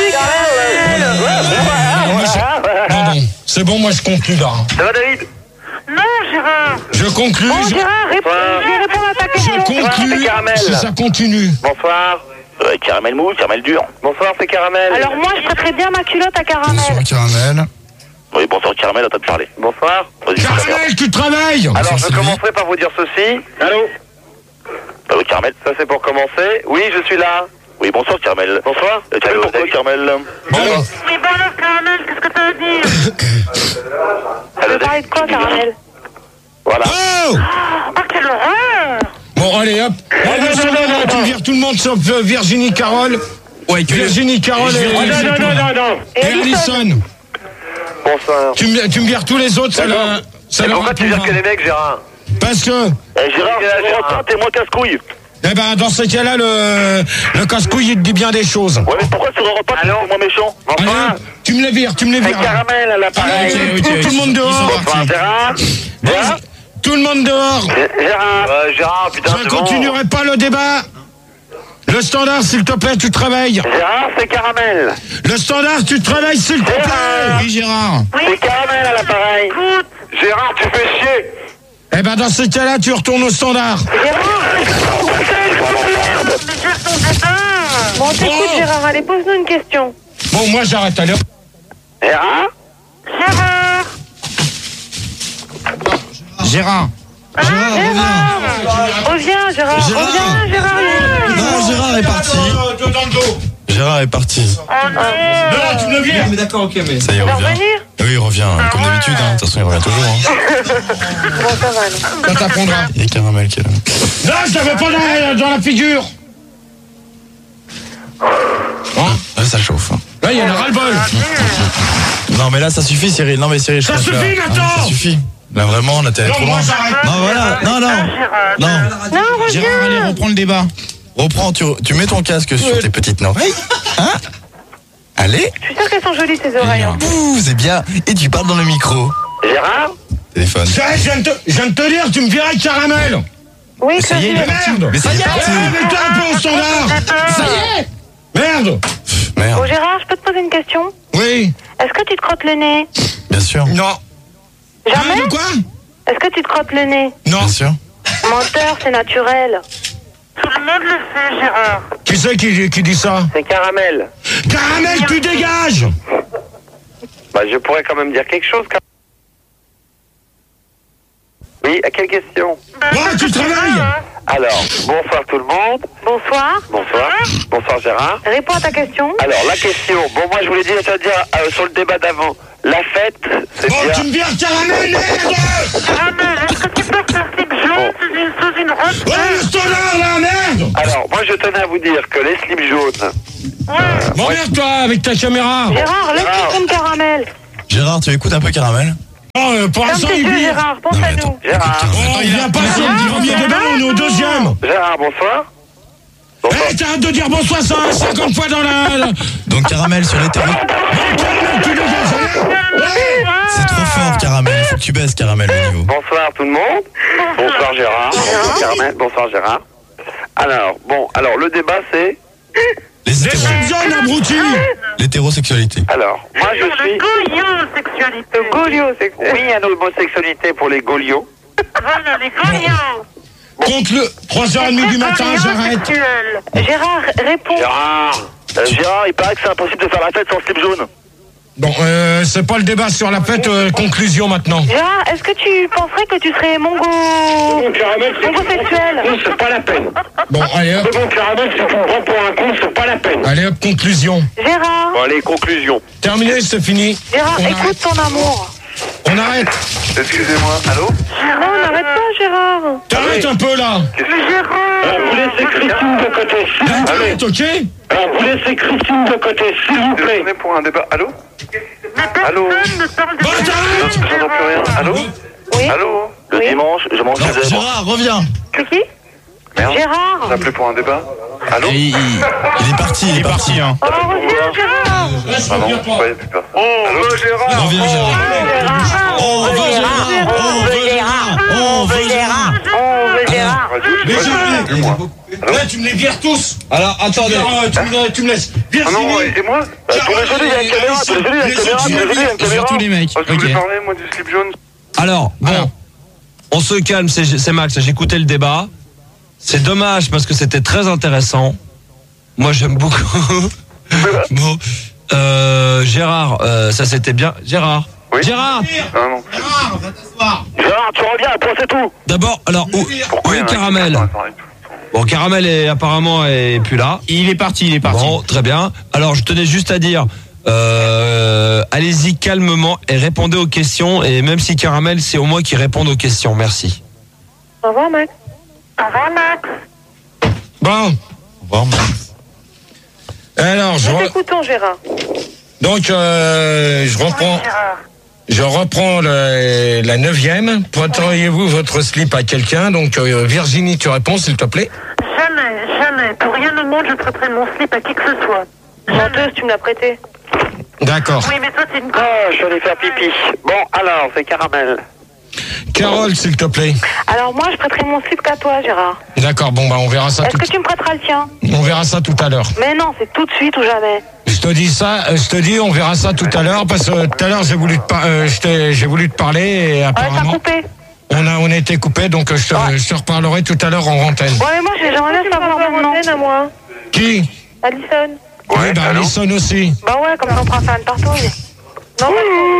Ah, moi, je- Non, non, c'est bon, moi je conclue là. Ça va, David? Non, Gérard. Je conclue, Bon, je, Gérard, réponds. Je vais répondre à ta je question. conclue c'est Caramel. si ça continue. Bonsoir. Euh, caramel mou, caramel dur. Bonsoir, c'est Caramel. Alors, moi, je prêterais bien ma culotte à Caramel. Bonsoir, Caramel. Oui, bonsoir, caramel, à toi de parler. Bonsoir. Vas-y, c'est la merde. Caramel, tu travailles. Alors, je Sylvie. commencerai par vous dire ceci. Allô? Allô, caramel. Ça, c'est pour commencer. Oui, je suis là. Oui, bonsoir, caramel. Bonsoir. Euh, tu Allô, veux pourquoi, David. caramel? Bon, Oui, bon, alors, Caramel, qu'est-ce que tu veux dire? Tu Allô, veux parler de quoi, Caramel? Voilà. oh Oh, quelle horreur! Bon, allez, hop. Allez, c'est là, là, tu vires tout le monde sauf euh, Virginie, Carole. Ouais, que Virginie, Carole et, non, non, non, non. et Alison. Bonsoir. Tu me, tu me vires tous les autres, ça, D'accord. leur- ça Et leur pourquoi tu dis apprendra. que les mecs, Gérard? Parce que, Eh, Gérard, Gérard, tu me reprends, t'es moins casse-couille. eh ben, dans ce cas-là, le, le casse-couille, il te dit bien des choses. Ouais, mais pourquoi sur un repas, tu es moins méchant? Allez, Bonsoir. tu me les vires, tu me les C'est vires. Caramel à l'appareil. Allez, ok, tout, ok, tout le monde ils sont dehors. Bonsoir, Gérard. Gérard. Tout le monde dehors. Gérard. Euh, Gérard, putain, Je c'est ne bon. continuerai pas le débat. Le standard, s'il te plaît, tu travailles. Gérard, c'est Caramel. Le standard, tu travailles, s'il te plaît. Oui, Gérard. C'est Caramel à l'appareil. Gérard, tu fais chier. Eh ben, dans ce cas-là, tu retournes au standard. Bon, t'écoute, Oh. Gérard, allez, pose-nous une question. Bon, moi, j'arrête, allez. Gérard. Gérard! Gérard. Ah, Gérard! Reviens, Gérard! Gérard. Reviens, Gérard! Non, Gérard est parti. Dans le dos. Gérard est parti. Oh non! Non, tu me vires. Mais d'accord, ok, mais. Ça y est, il Tu vas revient. revenir? Oui, il revient, hein, comme d'habitude. hein. De toute façon, il revient toujours. hein. Bon, ça va, alors. Ça t'apprendra. Il y a Caramel qui est là. Non, je l'avais pas dans, dans la figure. Là, ça chauffe. hein. Là, il y en a ras-le-bol. Non, mais là, ça suffit, Cyril. Non, mais Cyril, je Ça pense que là- suffit, Ah, maintenant. Ça suffit. Là, vraiment, là, t'es allé Non, trop moi, loin. j'arrête. Non, voilà. Non, non. Non. Non, reviens! Gérard, allez, reprends le débat. Reprends, tu, tu mets ton casque sur tes petites oreilles. Hein? Allez. Je suis sûre qu'elles sont jolies, tes oreilles. hein. Ouh, c'est bien. Et tu parles dans le micro. Gérard. Téléphone. Ça, je viens de te, je viens de te dire, tu me virais Caramel. Oui, Ça y est, il Claudia. est parti. Merde. Mais ça y est, parti. Ouais, mais toi, un peu au standard. Ça y est. Merde. Merde. Bon, Gérard, je peux te poser une question? Oui. Est-ce que tu te crottes le nez? Bien sûr. Non. Jamais? Ah, de quoi? Est-ce que tu te crottes le nez? Non. Bien sûr. Menteur, c'est naturel. Tout le monde le sait, Gérard. Qui c'est qui, qui dit ça? C'est Caramel. Caramel, tu dégages. Bah, je pourrais quand même dire quelque chose. Car... Oui, à quelle question? Ouais, tu travailles. Alors, bonsoir tout le monde. Bonsoir. Bonsoir. Bonsoir Gérard. Réponds à ta question. Alors, la question. Bon, moi, je voulais dire, je veux dire euh, sur le débat d'avant. La fête, c'est Bon, bien. tu me vires Caramel, merde. Caramel, est-ce que tu portes un slip jaune? Bon, Oh, le standard, là, merde! Alors, moi, je tenais à vous dire que les slips jaunes... Bon, merde, toi, avec ta caméra! Gérard, laisse-moi comme caramel. Gérard, tu écoutes un peu Caramel? Non, euh, pour Ferme l'instant, tes il yeux, vit. Gérard, pense Non, mais à nous. attends. Gérard, Oh, il vient pas sur le premier débat, on est au deuxième! Gérard, bonsoir. Eh, t'arrêtes de dire bonsoir ça cinquante fois dans la... la- Donc Caramel sur l'hétéro. Tu dégages, ouais. C'est trop fort Caramel, il faut que tu baisses Caramel au niveau. Bonsoir tout le monde. Bonsoir Gérard. Bonsoir Carmen. Bonsoir Gérard. Alors, bon, alors le débat c'est... Les Les hétéros. sexuels, abrutis! L'hétérosexualité. Alors, moi je suis... Le Golio, c'est quoi? Oui, à l'homosexualité pour les Gaulios. Voilà, les Golios. Contre le trois heures trente du matin, j'arrête. Gérard, réponds. Gérard euh, Gérard, il paraît que c'est impossible de faire la fête sans slip jaune. Bon, euh, c'est pas le débat sur la fête, euh, conclusion maintenant. Gérard, est-ce que tu penserais que tu serais mongo... mongosexuel? Non, c'est pas la peine. Bon, allez hop, C'est bon, Caramel, si tu me prends pour un con, c'est pas la peine. allez hop, conclusion. Gérard, Bon, allez, conclusion. Terminé, c'est fini. Gérard, On écoute arrête. ton amour. On arrête. Excusez-moi. Allô? Non, n'arrête pas, Gérard. T'arrêtes un peu là. Euh, vous laissez Christine de côté, s'il vous plaît. T'arrêtes, ok? Euh, vous laissez Christine de côté, s'il vous plaît. On est pour un débat. Allô? Allô? Bon, t'arrêtes. J'entends plus rien. Allô? Oui. Allô? Le Oui. dimanche, je mange Non, des zèbres. Gérard, reviens. C'est qui? Merde. Gérard. On appelé pour un débat? Allô? Il, il- Il est parti, il il est est parti. parti, hein. Oh, reviens, Gérard. Reste, Ah non, reviens je pas. croyais plus personne. Allô, Gérard? Reviens Gérard. On veut Gérard. On veut Gérard. On veut Gérard. On veut Gérard. Mais Radio, Gérard, plus moi. là, tu me les vires tous. Alors, attendez. Euh, tu, me, tu me laisses. Ah non, Virginie. aidez-moi. Euh, Tous les jeudis, il y a une caméra, tous les jeudis, il y a une caméra, tous les jeudis, il y a une caméra. Surtout les mecs. Oh, je voulais Ok. parler, moi, du slip jaune. Alors, bon, Alors. on se calme, c'est c'est Max, j'ai écouté le débat. C'est dommage parce que c'était très intéressant. Moi, j'aime beaucoup. Bon, euh, Gérard, euh, ça c'était bien. Gérard. Oui. Gérard. Ah non. Gérard, tu reviens, point c'est tout. D'abord, alors où, où il y est en a un qui Caramel? parle, attends, attends. Bon, Caramel est apparemment est plus là. Il est parti, il est parti. Bon, très bien. Alors, je tenais juste à dire, euh, allez-y calmement et répondez aux questions. Et même si Caramel, c'est au moins qui répondent aux questions. Merci. Au revoir, Max. Au revoir, Max. Bon, Au revoir, Max. alors, je Nous re- t'écoutons, Gérard. donc, euh, je reprends. Je reprends le- la neuvième. Pointeriez-vous votre slip à quelqu'un? Donc, euh, Virginie, tu réponds, s'il te plaît. Jamais, jamais. Pour rien au monde, je prêterai mon slip à qui que ce soit. Menteuse, tu me l'as prêté. D'accord. Oui, mais toi, t'es une... Ah, je suis allé faire pipi. Bon, alors, c'est Caramel. Carole, s'il te plaît. Alors moi, je prêterai mon slip qu'à toi, Gérard. D'accord, bon, bah, on verra ça Est-ce tout, que tu me prêteras le tien? on verra ça tout à l'heure. Mais non, c'est tout de suite ou jamais. Je te dis ça, euh, je te dis, on verra ça tout à l'heure, parce que tout à l'heure, j'ai voulu te, par- euh, je t'ai- j'ai voulu te parler et Ouais, t'as apparemment, coupé. on a, on a été coupé, donc euh, je te, Ouais. je te reparlerai tout à l'heure en antenne. Ouais, mais moi, j'ai- j'aimerais bien savoir maintenant. À moi. Qui? Alison. Oui, bah, allô? Alison aussi. Bah ouais, comme ça, on pourra faire une partouille. Non,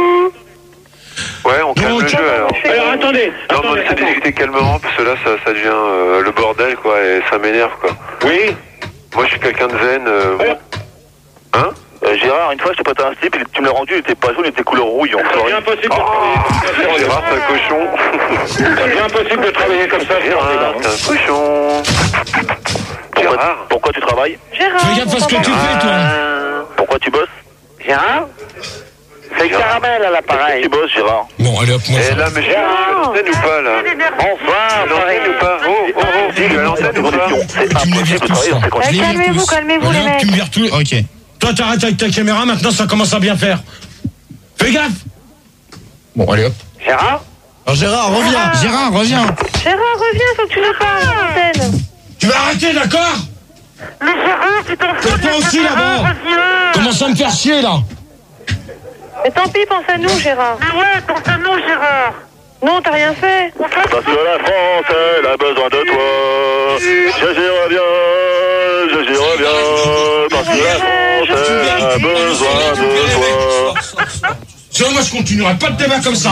Ouais, on calme Donc, le jeu, alors. Alors, attendez. Non, mais on attendez, essaie de attendez. discuter calmement, parce que là, ça, ça devient euh, le bordel, quoi, et ça m'énerve, quoi. Oui. Moi, je suis quelqu'un de zen. euh, Hein? Euh, Gérard, une fois, je t'ai prêté un slip, il- tu me l'as rendu, il était pas jaune, il était couleur rouille. En C'est impossible de travailler. Gérard, c'est un cochon. C'est impossible de travailler comme ça. Gérard, c'est un cochon. Pourquoi, Gérard. pourquoi tu travailles? Gérard. Fais gaffe à ce que tu fais, toi. Pourquoi tu bosses? Gérard? C'est Caramel à l'appareil. Tu bosses, Gérard. Bon, allez hop, moi, Et ça. là, mais je suis à l'antenne ou pas, là? Enfin, l'antenne ou pas? Oh, oh, oh, dis, à l'antenne ou pas? C'est Tu me les vires impossible de tous, travailler dans ça. ces conditions. Eh, calmez-vous, calmez-vous, Allez les hop, tu me mecs. vires tout. Ok. Toi, t'arrêtes avec ta caméra, maintenant, ça commence à bien faire. Fais gaffe. Bon, allez hop. Gérard? Alors Gérard, reviens. Gérard, reviens. Gérard, reviens, faut que tu nous parles à l'antenne. Tu vas arrêter, d'accord? Mais Gérard, tu t'en Fais toi aussi, là-bas. Commence à me faire chier, là. Mais tant pis, pense à nous, Gérard. Mais ouais, pense à nous, Gérard. Non, t'as rien fait. Parce que la France, elle a besoin de toi. Je j'y reviens, je j'y reviens. Parce que la France, elle a besoin de toi. Sinon, moi, je continuerai pas de débat comme ça.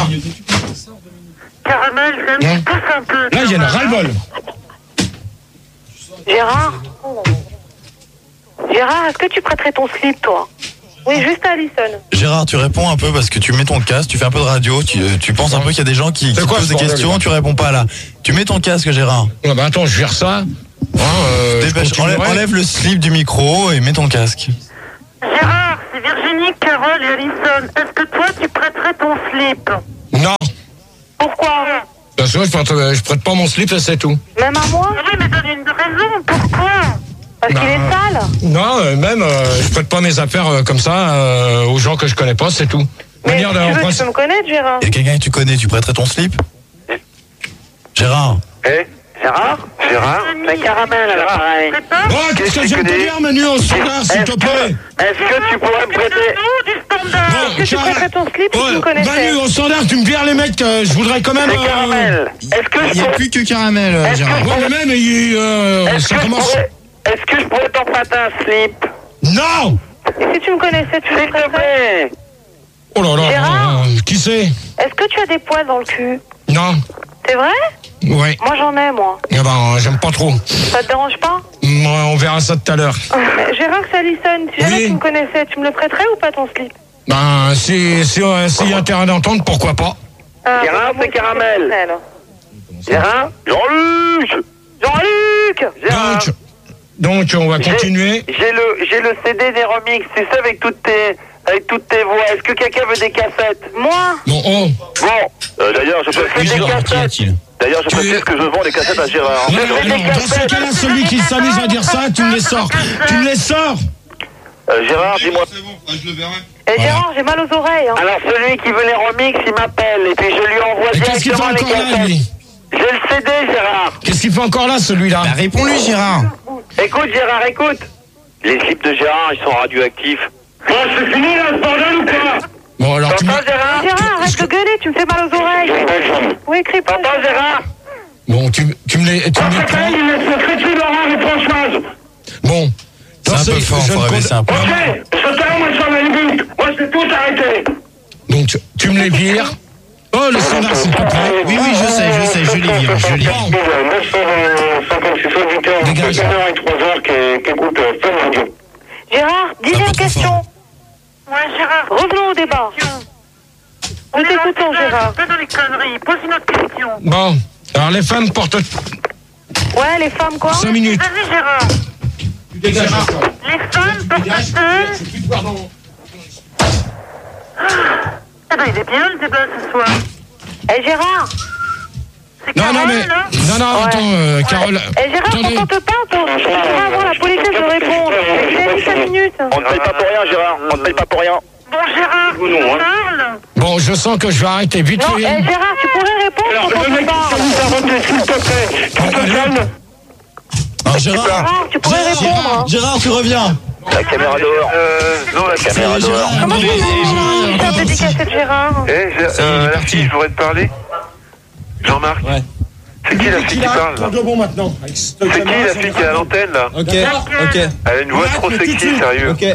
Caramel, j'aime, Hein pousse un peu. Là, il y en a ras-le-bol. Gérard Gérard, est-ce que tu prêterais ton slip, toi? Oui, juste Alison. Gérard, tu réponds un peu parce que tu mets ton casque, tu fais un peu de radio, tu, tu penses un peu qu'il y a des gens qui, qui C'est quoi posent ce des bordel, questions, là tu réponds pas là. Tu mets ton casque, Gérard. Ouais, bah attends, je vire ça. Hein, euh, je Dépêche, continuerai. enlève, enlève le slip du micro et mets ton casque. Gérard, c'est Virginie, Carole et Alison. Est-ce que toi, tu prêterais ton slip? Non. Pourquoi? Parce que je prête, je prête pas mon slip et c'est tout. Même à moi? Oui, mais donne une raison. Pourquoi? Parce Bah, qu'il est sale? Non, euh, même, euh, je prête pas mes affaires euh, comme ça euh, aux gens que je connais pas, c'est tout. Mais Manière si de- tu en veux, tu principe- peux me connaître, Gérard. Il y a quelqu'un que tu connais, tu prêterais ton slip? Gérard. Eh, Gérard Gérard C'est Caramel à l'appareil. Oh, qu'est-ce que je viens de te dire, Manu, au standard, s'il te plaît? Est-ce que tu pourrais me prêter... Est-ce que tu Gérard. prêterais ton slip si Ouais, tu me connaissais? Manu, au standard, tu me vires les mecs, euh, je voudrais quand même... C'est euh, Caramel. Est-ce que Il je n'y a pourrais... plus que caramel, euh, Est-ce que- Gérard. Ouais, mais même, il, euh, Est-ce ça que je commence... pourrais... Est-ce que je pourrais t'en prêter un slip? Non! Et si tu me connaissais, tu me S'il te prêterais? plaît. Oh là là, Gérard. euh, qui c'est? Est-ce que tu as des poils dans le cul? Non. C'est vrai? Ouais. Moi, j'en ai, moi. Eh ben, j'aime pas trop. Ça te dérange pas? Mm, on verra ça tout à l'heure. Euh, Gérard, c'est Alison. Si jamais Oui. tu me connaissais, tu me le prêterais ou pas ton slip? Ben, si, si, euh, s'il y a intérêt d'entendre, pourquoi pas? Ah, Gérard, bon, c'est Caramel. personnel. Gérard Jean-Luc Jean-Luc! Gérard Donc, donc, on va J'ai- continuer. J'ai le, j'ai le C D des remix, tu sais, avec toutes tes, avec toutes tes voix. Est-ce que quelqu'un veut des cassettes? Moi? Bon, oh. Bon, Euh, D'ailleurs, je je fais précise, des Gérard, qu'y cassettes. a-t-il? d'ailleurs, je précise que je vends les cassettes à Gérard. Non, fais non, des non, dans ce cassettes. cas-là, celui qui s'amuse à dire ça, tu me les sors. Tu me les sors. Euh, Gérard, dis-moi. Eh, Gérard, j'ai mal aux oreilles. Hein. Alors celui qui veut les remix, il m'appelle et puis je lui envoie Et qu'est-ce qu'il fait directement les encore là, cassettes. lui? J'ai le C D, Gérard. Qu'est-ce qu'il fait encore là, celui-là? Bah, réponds-lui, Gérard. Écoute, Gérard, écoute. Les slips de Gérard, ils sont radioactifs. Bon, c'est fini là, ce bordel ou quoi? Bon, alors tu me... T'entends, Gérard? Gérard, arrête de gueuler, tu me fais mal aux oreilles. Oui, crie pas. T'entends, Gérard? Bon, tu, tu me les, tu me les prends. secrétaire Laurent et Françoise. Bon. C'est Dans un ce- peu fort, je faut ne réveiller un peu. Ok, ce terrain, moi, je suis à la limite. Moi, je vais tout arrêter. Donc, tu, tu me les vires. Oh, le standard, s'il te plaît. Oui, oui, je sais, je sais, je les vire, je les vire. Bon, neuf cent cinquante-six auditeurs, Dégage. une heure et trois heures qui, qui écoutent euh, Fun Radio. Gérard, dis-lui Un peu une trop question. fort. Ouais, Gérard. Revenons au débat. Nous t'écoutons, Gérard. Pas dans les conneries. Pose une autre question. bon. Alors, les femmes portent Ouais, les femmes, quoi? cinq minutes. Vas-y, Gérard. Les femmes portent-elles... Ah ben, il est bien le débat ce soir. Eh, Gérard. C'est Non, non, Carole, mais. là Non, non, Ouais. attends, euh, Carole. Eh, Gérard, Attendez. quand on te parle, on va avoir la politesse de répondre. J'ai dit cinq minutes. On ne paye pas pour rien, Gérard. On ne paye pas pour rien. Bon, Gérard, tu non, me hein. parles? Bon, je sens que je vais arrêter vite Non, eh, fait. Gérard, tu pourrais répondre Alors, quand on le te mec qui parle. s'amuse à voter, s'il te plaît. Tu te calmes? Alors, Gérard. Gérard, tu pourrais répondre. hein. Gérard, tu reviens. La caméra dehors. Euh, non, la Caméra dehors. Comment tu veux faire dédicacer de Gérard? Eh, j'ai- Ça y est, il est euh, la parti. fille, je voudrais te parler. Jean-Marc. Ouais. C'est qui la fille qui parle, là? de bon maintenant. C'est qui la fille qui est à l'antenne, là? Ok, ok, Elle a une voix trop sexy, sérieux. ok.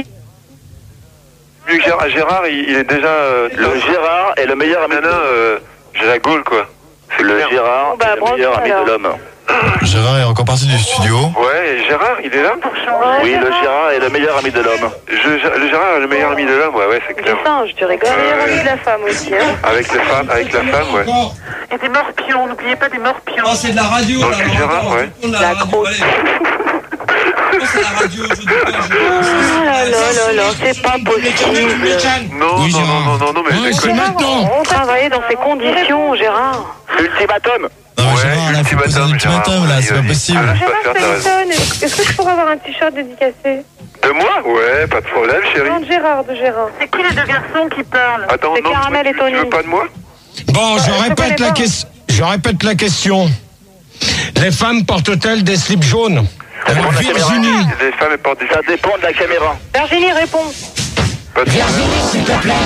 Mieux que Gérard, Gérard, il, il est déjà... euh, Le Gérard est le meilleur ami Nana, euh, j'ai la gaule, quoi. de Le Gérard Bon, bah, est le bravo, meilleur ami alors. de l'homme. Gérard est encore parti du studio. Ouais, et Gérard, il est là? Ouais, Oui, le Gérard. Gérard est le meilleur ami de l'homme. Je, le Gérard est le meilleur ami de l'homme, ouais, ouais, c'est Du clair. singe, tu rigoles. Meilleur ami de la femme aussi, hein. Avec les femmes, avec la femme, ouais. Et des morpions, n'oubliez pas des morpions. Oh, c'est de la radio, Donc, là. alors, Gérard, attends, ouais. on tourne la La radio, grosse. allez. Oh, c'est la radio, je dis pas, je- Oh là là là là, c'est pas possible. Non, Oui, non, Gérard. non, non, non, non, mais Ouais, je c'est déconne. maintenant. On travaillait dans ces conditions, Gérard. Ultimatum. Non, mais Ouais, Gérard, là, faut poser un ultimatum, Gérard. ultimatum, là, c'est pas Vas-y, possible. vas-y. Gérard, faire, ça t'as m'étonne. Est-ce est-ce que je pourrais avoir un t-shirt dédicacé? De moi? Ouais, pas de problème, chérie. Non, de Gérard, de Gérard. C'est qui les deux garçons qui parlent? Attends, C'est non, Caramel tu, et Tony. tu veux pas de moi? Bon, je je connais répète la pas. question. Je répète la question. Les femmes portent-elles des slips jaunes? Alors, la caméra. Virginie. Les femmes, elles portent des... Ça dépend de la caméra. Virginie, réponds. Pas de problème. Virginie, s'il te plaît.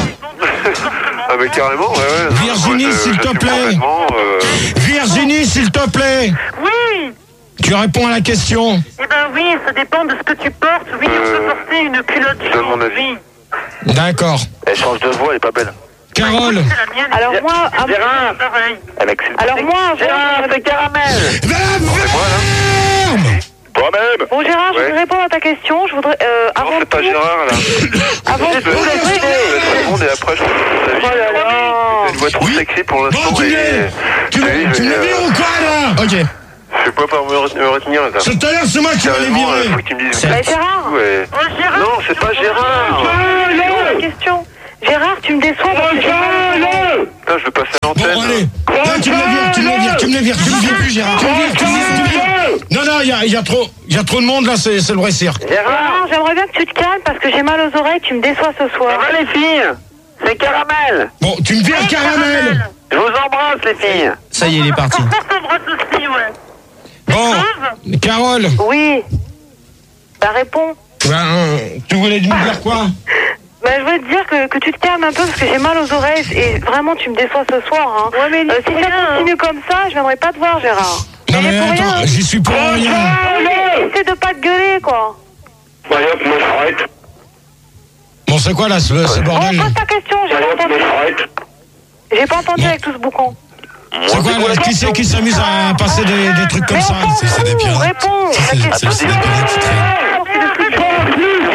Ah, mais carrément, ouais, ouais. non, Virginie, moi, je- s'il te j'assume plaît. complètement, euh, Virginie, s'il te plaît. Oui! Tu réponds à la question. Eh ben oui, ça dépend de ce que tu portes. Oui, on Euh, peut porter une culotte je donne mon jaune, avis. oui. D'accord. Elle change de voix, elle est pas belle. Carole. C'est la mienne. Alors moi, à- Gérard, Pareil. Elle excite. alors moi, Gérard, c'est Caramel. La C'est moi, là. ferme. Toi-même. Bon Gérard, je Ouais. voudrais répondre à ta question. Je voudrais. Euh, Non, avant c'est pas tout- Gérard, là. Avant Je tout, vais je laisser voudrais- deux secondes et après je Oh là là. Une voix trop sexy pour l'instant. Bon, tu et- l'es Tu Oui, me tu mais, me euh, vires ou quoi, là Ok. Je peux pas me re- me retenir, là. Tout à l'heure, c'est moi qui vais les Sérieusement, euh, virer. faut que tu me dises. Bah, Gérard. Ouais. Oh, Gérard. Non, c'est pas Gérard. La question. Gérard, tu me déçois parce que j'ai mal. Putain, je vais passer à Bon, l'antenne. allez. Là, tu me les vires, tu me les vires, tu me les vires, tu me les vires plus, Gérard. Tu me vires, tu me vires, tu me vires. Non, non, il y a, il y a trop, il y a trop de monde, là, c'est c'est le vrai cirque. Gérard, j'aimerais bien que tu te calmes parce que j'ai mal aux oreilles. Tu me déçois ce soir. les filles, c'est Caramel. Bon, tu me vires, Caramel. Je vous embrasse, les filles. Ça y est, il est parti. On s'embrasse aussi, ouais. Bon, Carole, Oui. Bah réponds. ben, euh, tu voulais me dire quoi? Bah, je voulais te dire que, que tu te calmes un peu parce que j'ai mal aux oreilles et vraiment tu me déçois ce soir. Hein. Ouais, mais euh, si ça continue comme ça, je viendrai pas te voir, Gérard. Non, mais pour attends, rien. j'y suis pour rien. Allez, essaie de pas te gueuler, quoi. Bah, hop, moi j'arrête. Bon, c'est quoi, là, ce, ce Bon, bordel? pose ta question, j'ai Bah, pas hop, moi entendu. j'arrête. J'ai pas entendu Bon. avec tout ce boucan. C'est quoi, là, qui c'est qui s'amuse à passer des, des trucs comme Mais ça? on s'en c'est- c'est des fout, pirates. réponds. Ça, c'est- La c'est- question, c'est des pirates qui traînent.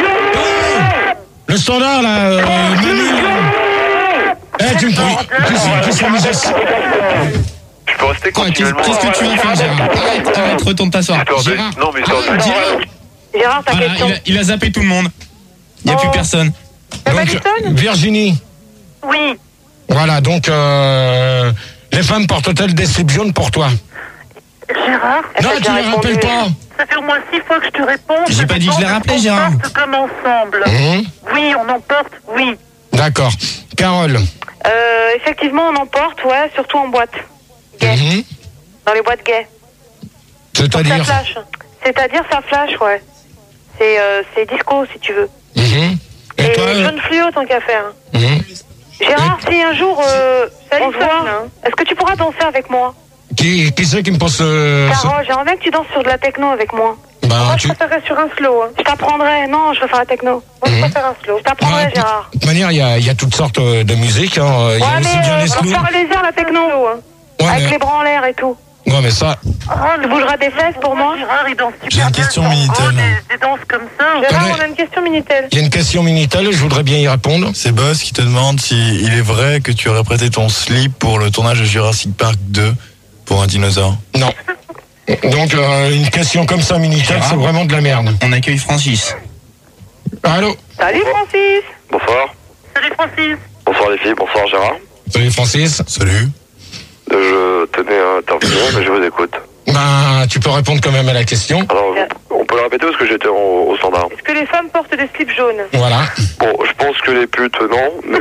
Le standard, là, euh, Manu, là. Eh, tu me prends. Qui c'est qui s'amuse à... Je peux rester Quoi, Qu'est-ce continuellement. qu'est-ce que tu vas faire, Gérard? Arrête, arrête, retourne t'asseoir. Histoire de- Gérard. Non, mais histoire de- Arrête, Gérard. Gérard, ta Voilà, question. il a, il a zappé tout le monde. Il n'y a Oh. plus personne. T'as pas Donc, dit seul Virginie. Oui. Voilà, donc, euh, les femmes portent-elles des slips jaunes pour toi? Gérard, Elle Non, t'a tu déjà les rappelles répondu. pas. ça fait au moins six fois que je te réponds. J'ai Ça pas dit que je l'ai dépend rappelé, de ce qu'on Gérard. porte comme ensemble. Hum, Oui, on en porte, oui. D'accord. Carole. Euh, effectivement, on en porte, ouais, surtout en boîte. Gay. Mhm. Dans les boîtes gays. Ça C'est-à-dire? flash. C'est-à-dire, ça flash, ouais. C'est euh, c'est disco, si tu veux. Mhm. Et Et toi? euh, jaune fluo, tant qu'à faire. Mhm. Gérard, si un jour euh, on se voit, est-ce que tu pourras danser avec moi? Qui, qui c'est qui me pose euh, ce... Carole, j'aimerais bien que tu danses sur de la techno avec moi. Bah, Moi, tu... je préférerais sur un slow. Hein. Je t'apprendrai. Non, je préfère la techno. Moi, je préfère un slow. Je t'apprendrai, Ouais, Gérard. de toute manière, il y a, il y a toutes sortes euh, de musiques. Hein. Il y a Ouais, aussi mais bien euh, les on slow. va faire les airs, la techno. Hein. Ouais, Avec mais- les bras en l'air et tout. Ouais, mais ça... Tu bougeras des fesses pour moi? Gérard, il danse super J'ai une bien. question Oh, Minitel. des, des danses comme ça. Gérard, Attendez. on a une question Minitel. Il y a une question Minitel, je voudrais bien y répondre. C'est Boss qui te demande si il est vrai que tu aurais prêté ton slip pour le tournage de Jurassic Park deux pour un dinosaure. Non. Donc, euh, une question comme ça, Minitel, c'est vraiment de la merde. On accueille Francis. Allô? Salut, Francis. Bonsoir. Salut Francis. Bonsoir les filles, bonsoir Gérard. Salut, Francis. Salut. Je tenais à intervenir, mais je vous écoute. Ben, tu peux répondre quand même à la question. Alors, vous- on peut le répéter parce que j'étais au, au standard. Est-ce que les femmes portent des slips jaunes? Voilà. Bon, je pense que les putes, non, mais...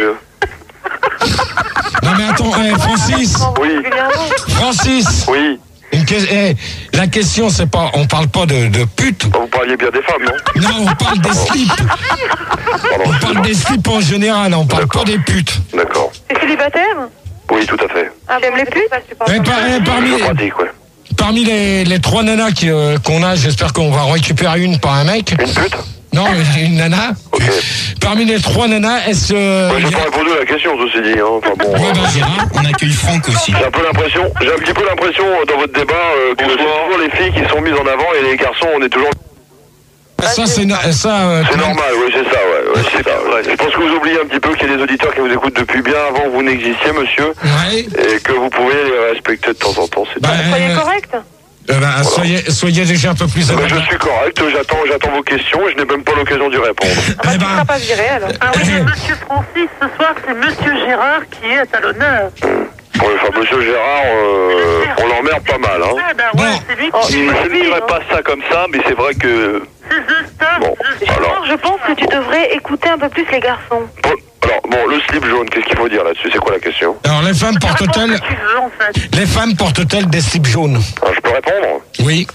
Non, mais attends, eh, Francis. Oui. Régulièrement. Francis. Oui. Une que- eh, la question, c'est pas... On parle pas de, de pute. Vous parliez bien des femmes, non? Non, on parle des slips. Pardon, On parle excusez-moi. des slips en général, on parle pas des putes. D'accord. T'es célibataire? Oui, tout à fait. Ah, T'aimes les putes? Eh, par- eh, parmi, Je pratique, ouais. parmi les, les trois nanas qui, euh, qu'on a, j'espère qu'on va récupérer une, pas un mec. Une pute? Non, une nana. Ok. Parmi les trois nanas, est-ce... euh, Moi, j'ai y a- pas répondu à la question, ceci dit, hein. Enfin bon... Ouais, euh, bah, Gérard, on accueille Franck aussi. J'ai un peu l'impression, j'ai un petit peu l'impression euh, dans votre débat euh, que c'est toujours les filles qui sont mises en avant et les garçons, on est toujours... Ça, c'est... na- Ça, euh, C'est normal, oui, c'est ça, ouais, ouais, c'est ça. Ouais. Je pense que vous oubliez un petit peu qu'il y a des auditeurs qui vous écoutent depuis bien avant que vous n'existiez, monsieur, Ouais. et que vous pouvez les respecter de temps en temps. C'est Bah, tout. Soyez euh, correct. euh, bah, soyez, soyez déjà un peu plus... Mais je aimable. suis correct, j'attends, j'attends vos questions et je n'ai même pas l'occasion d'y répondre. Ah bah, Eh tu ben, seras pas viré, alors. Ah oui, mais Monsieur Francis, ce soir, c'est Monsieur Gérard qui est à l'honneur. Oui, enfin, monsieur Gérard, euh, on l'emmerde pas mal, hein. Ah bah ouais, Bon. c'est lui Oh, qui je est ne dirais pas ça comme ça, mais c'est vrai que... C'est The Star. Bon, The Star. alors... Je pense que tu devrais écouter un peu plus les garçons. Bon, alors, bon, le slip jaune, qu'est-ce qu'il faut dire là-dessus? C'est quoi la question? Alors, les femmes Tu réponds portent-elles... ce que tu veux, en fait. Les femmes portent-elles des slips jaunes? Ah, je peux répondre? Oui.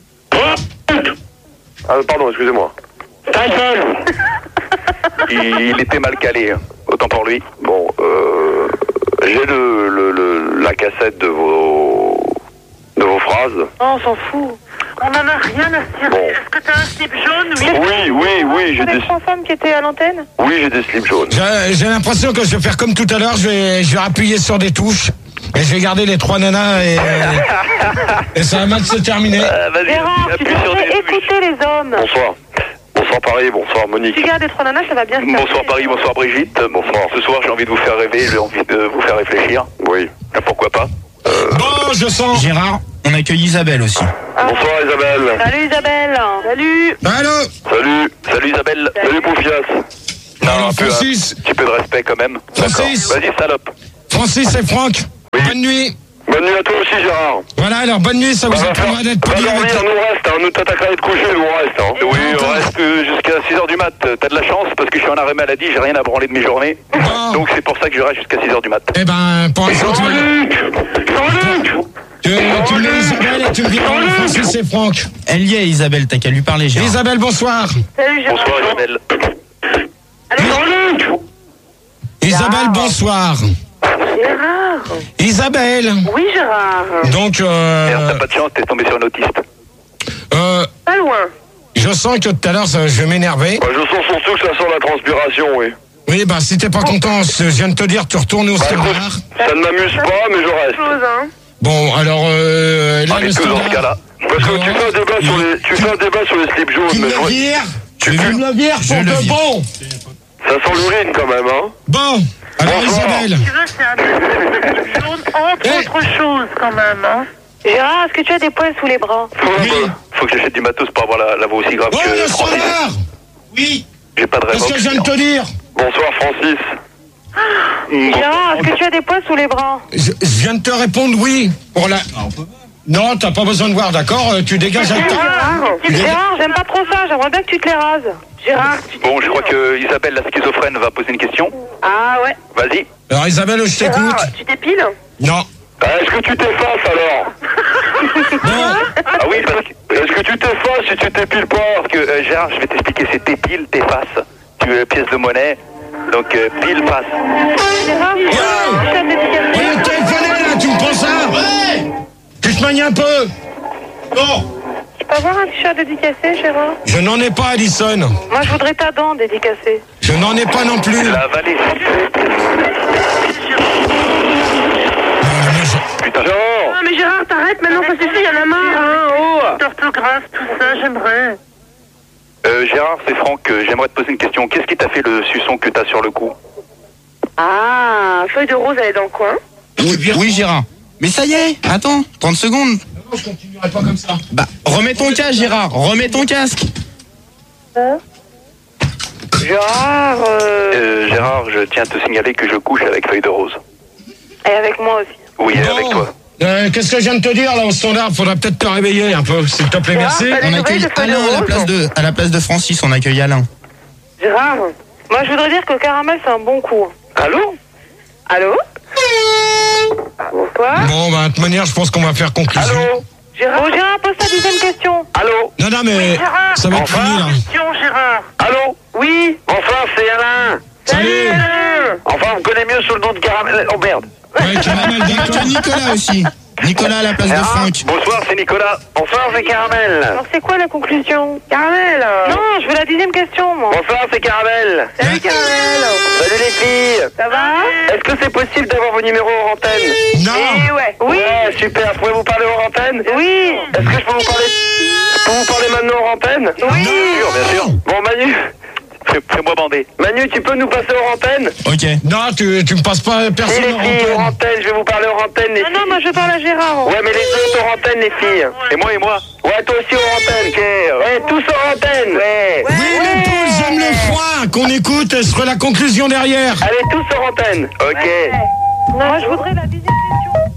Ah, pardon, excusez-moi. il, il était mal calé, hein. Autant pour lui. Bon, euh, j'ai le, le, le- la cassette de vos de vos phrases. Oh, on s'en fout. On en a rien à cirer. Bon. Est-ce que t'as un slip jaune? Oui. Oui, oui, oui, j'ai les des, trois femmes qui étaient à l'antenne? oui, j'ai des slips jaunes. J'ai j'ai l'impression que je vais faire comme tout à l'heure, je vais, je vais appuyer sur des touches Et je vais garder les trois nanas et, euh, et ça va mal se terminer. Euh, Vas-y, Gérard, tu appuie sur devrais des touches. écouter les hommes. Bonsoir. Bonsoir Paris, bonsoir Monique. Tu gardes les trois nanas, ça va bien se Bonsoir terminer. Paris, bonsoir Brigitte. Bonsoir. Ce soir, j'ai envie de vous faire rêver, j'ai envie de vous faire réfléchir. Oui. Pourquoi pas? Bon, je sens. Gérard, on accueille Isabelle aussi. Bonsoir Isabelle. Salut Isabelle. Salut. Allô. Salut. Salut Isabelle. Salut Poufias. Non, Alors, un peu, Francis. un petit peu de respect quand même. Francis. D'accord. Vas-y, salope. Francis et Franck. Oui. Bonne nuit. Bonne nuit à toi aussi Gérard. Voilà, alors bonne nuit, ça vous Va apprendra d'être va poli dormir, avec... nous reste, hein. Nous t'attaqueras à te coucher, nous on reste. Hein. Oui, on encore. reste euh, jusqu'à six heures du mat. T'as de la chance parce que je suis en arrêt maladie, j'ai rien à branler de mes journées. Bon. Donc c'est pour ça que je reste jusqu'à six heures du mat. Eh ben, pour l'instant, tu, Jean-Luc Jean-Luc tu, tu me mets Isabelle et tu me dis oh, Francis et Franck. Elle y est, Isabelle, t'as qu'à lui parler, Gérard. Isabelle, bonsoir. Salut Gérard. Bonsoir Isabelle. Jean-Luc Isabelle, bonsoir. Gérard. Isabelle. Oui Gérard. Donc, Merde, euh, t'as pas de chance, t'es tombé sur un autiste. euh, Pas loin. je sens que tout à l'heure, ça- je vais m'énerver. Bah, je sens surtout que ça sent la transpiration, oui. Oui, bah, si t'es pas content, je viens de te dire, tu retournes au Bah, standard. écoute, ça ne m'amuse pas, mais je reste. Chose, hein. Bon, alors, euh, là, On le est tous dans ce standard. cas-là. Parce que tu fais un débat sur les, tu fais un débat sur les slips jaunes, Tu mais me je le vois- vires. Tu Tu fais- me le vires Je pour le de vire. bon. ça sent l'urine quand même, hein. Bon, alors Bonsoir. Isabelle. Tu veux, c'est un jaune, entre Eh. autres choses, quand même, hein. Gérard, est-ce que tu as des poils sous les bras? Faut, Oui. bah, faut que j'achète du matos pour avoir la, la voix aussi grave Oh, que le Francis. standard. Oui. J'ai pas de Qu'est-ce révolte. que je viens de te dire? Bonsoir Francis. Gérard, est-ce que tu as des poils sous les bras? Je, je viens de te répondre oui. Pour la... Non, t'as pas besoin de voir, d'accord? Euh, Tu dégages avec ta... Gérard, Gérard, j'aime pas trop ça, j'aimerais bien que tu te les rases. Gérard, tu Bon, je crois que Isabelle, la schizophrène, va poser une question. Ah ouais. Vas-y. Alors Isabelle, je t'écoute. Gérard, tu t'épiles? Non. Ah, est-ce que tu t'effaces alors? Ah oui, parce que, Est-ce que tu t'effaces si tu t'épiles pas? parce que euh, Gérard, je vais t'expliquer, c'est tes piles, tes faces. Tu es pièce de monnaie, donc euh, pile face. Gérard, tu as des On cicatrices? est téléphoné là, tu me prends ça? Ouais. Tu te manies un peu? Non. Tu peux avoir un t-shirt dédicacé, Gérard? Je n'en ai pas, Alison. Moi, je voudrais ta dent dédicacée. Je n'en ai pas non plus. La vallée. Putain. Jean, Ah, mais Gérard, t'arrêtes maintenant, ça suffit, y'en a marre, hein, oh! D'orthographe, tout ça, j'aimerais. Euh, Gérard, c'est Franck, euh, j'aimerais te poser une question. Qu'est-ce qui t'a fait le suçon que t'as sur le cou? Ah, feuille de rose, elle est dans le coin. Oui, oui, Gérard. Mais ça y est, attends, trente secondes. Non, je continuerai pas comme ça. Bah, remets ton casque, Gérard, remets ton casque. Gérard, euh... Euh, Gérard, je tiens à te signaler que je couche avec feuille de rose. Et avec moi aussi. Oui, et Bon. avec toi. Euh, Qu'est-ce que je viens de te dire là au standard? Faudra peut-être te réveiller un peu, s'il te plaît, merci. Gérard, On Allez, accueille nouvelle de feuille de Alain à la rose. place de, à la place de Francis, on accueille Alain. Gérard, moi, je voudrais dire que caramel, c'est un bon coup. Allô? Allô? Bonsoir. Bon, bah, de toute manière, je pense qu'on va faire conclusion. Allô? Gérard, oh, Gérard, pose ta deuxième question. Allô? Non, non, mais Gérard, ça va être enfin. fini là. question, Gérard. Allô? Oui. Enfin, c'est Alain. Salut. Enfin, on me connaît mieux sous le nom de Caramel. Oh merde. Ouais, caramel, Il y a d'accord. Nicolas aussi. Nicolas à la place de Ah, Franck. bonsoir, c'est Nicolas. Bonsoir, c'est Caramel. Alors, c'est quoi la conclusion? Caramel. Non, je veux la dixième question, moi. Bonsoir, c'est Caramel. Salut, Caramel. Salut les filles. Ça va? Est-ce que c'est possible d'avoir vos numéros hors antenne? Non. Eh ouais. Oui. Ouais, super. Pouvez vous parler hors antenne? Oui. Est-ce que je peux vous parler Je peux vous parler maintenant hors antenne? Oui. Bien sûr, bien sûr. Bon, Manu, fais- fais-moi bander. Manu, tu peux nous passer hors antenne? Ok. Non, tu, tu me passes pas Si personne les en filles hors antenne. antenne, je vais vous parler hors antenne, les Non, filles. non, moi, je parle à Gérard. Ouais, mais les autres hors antenne, les filles. Et moi, et moi? Ouais, toi aussi hors antenne. Ok. Ouais, tous hors antenne. Ouais. Oui, les poules, j'aime le froid. Qu'on écoute, ce sera la conclusion derrière. Allez, tous hors antenne. Ok. Moi, je voudrais la dixième question.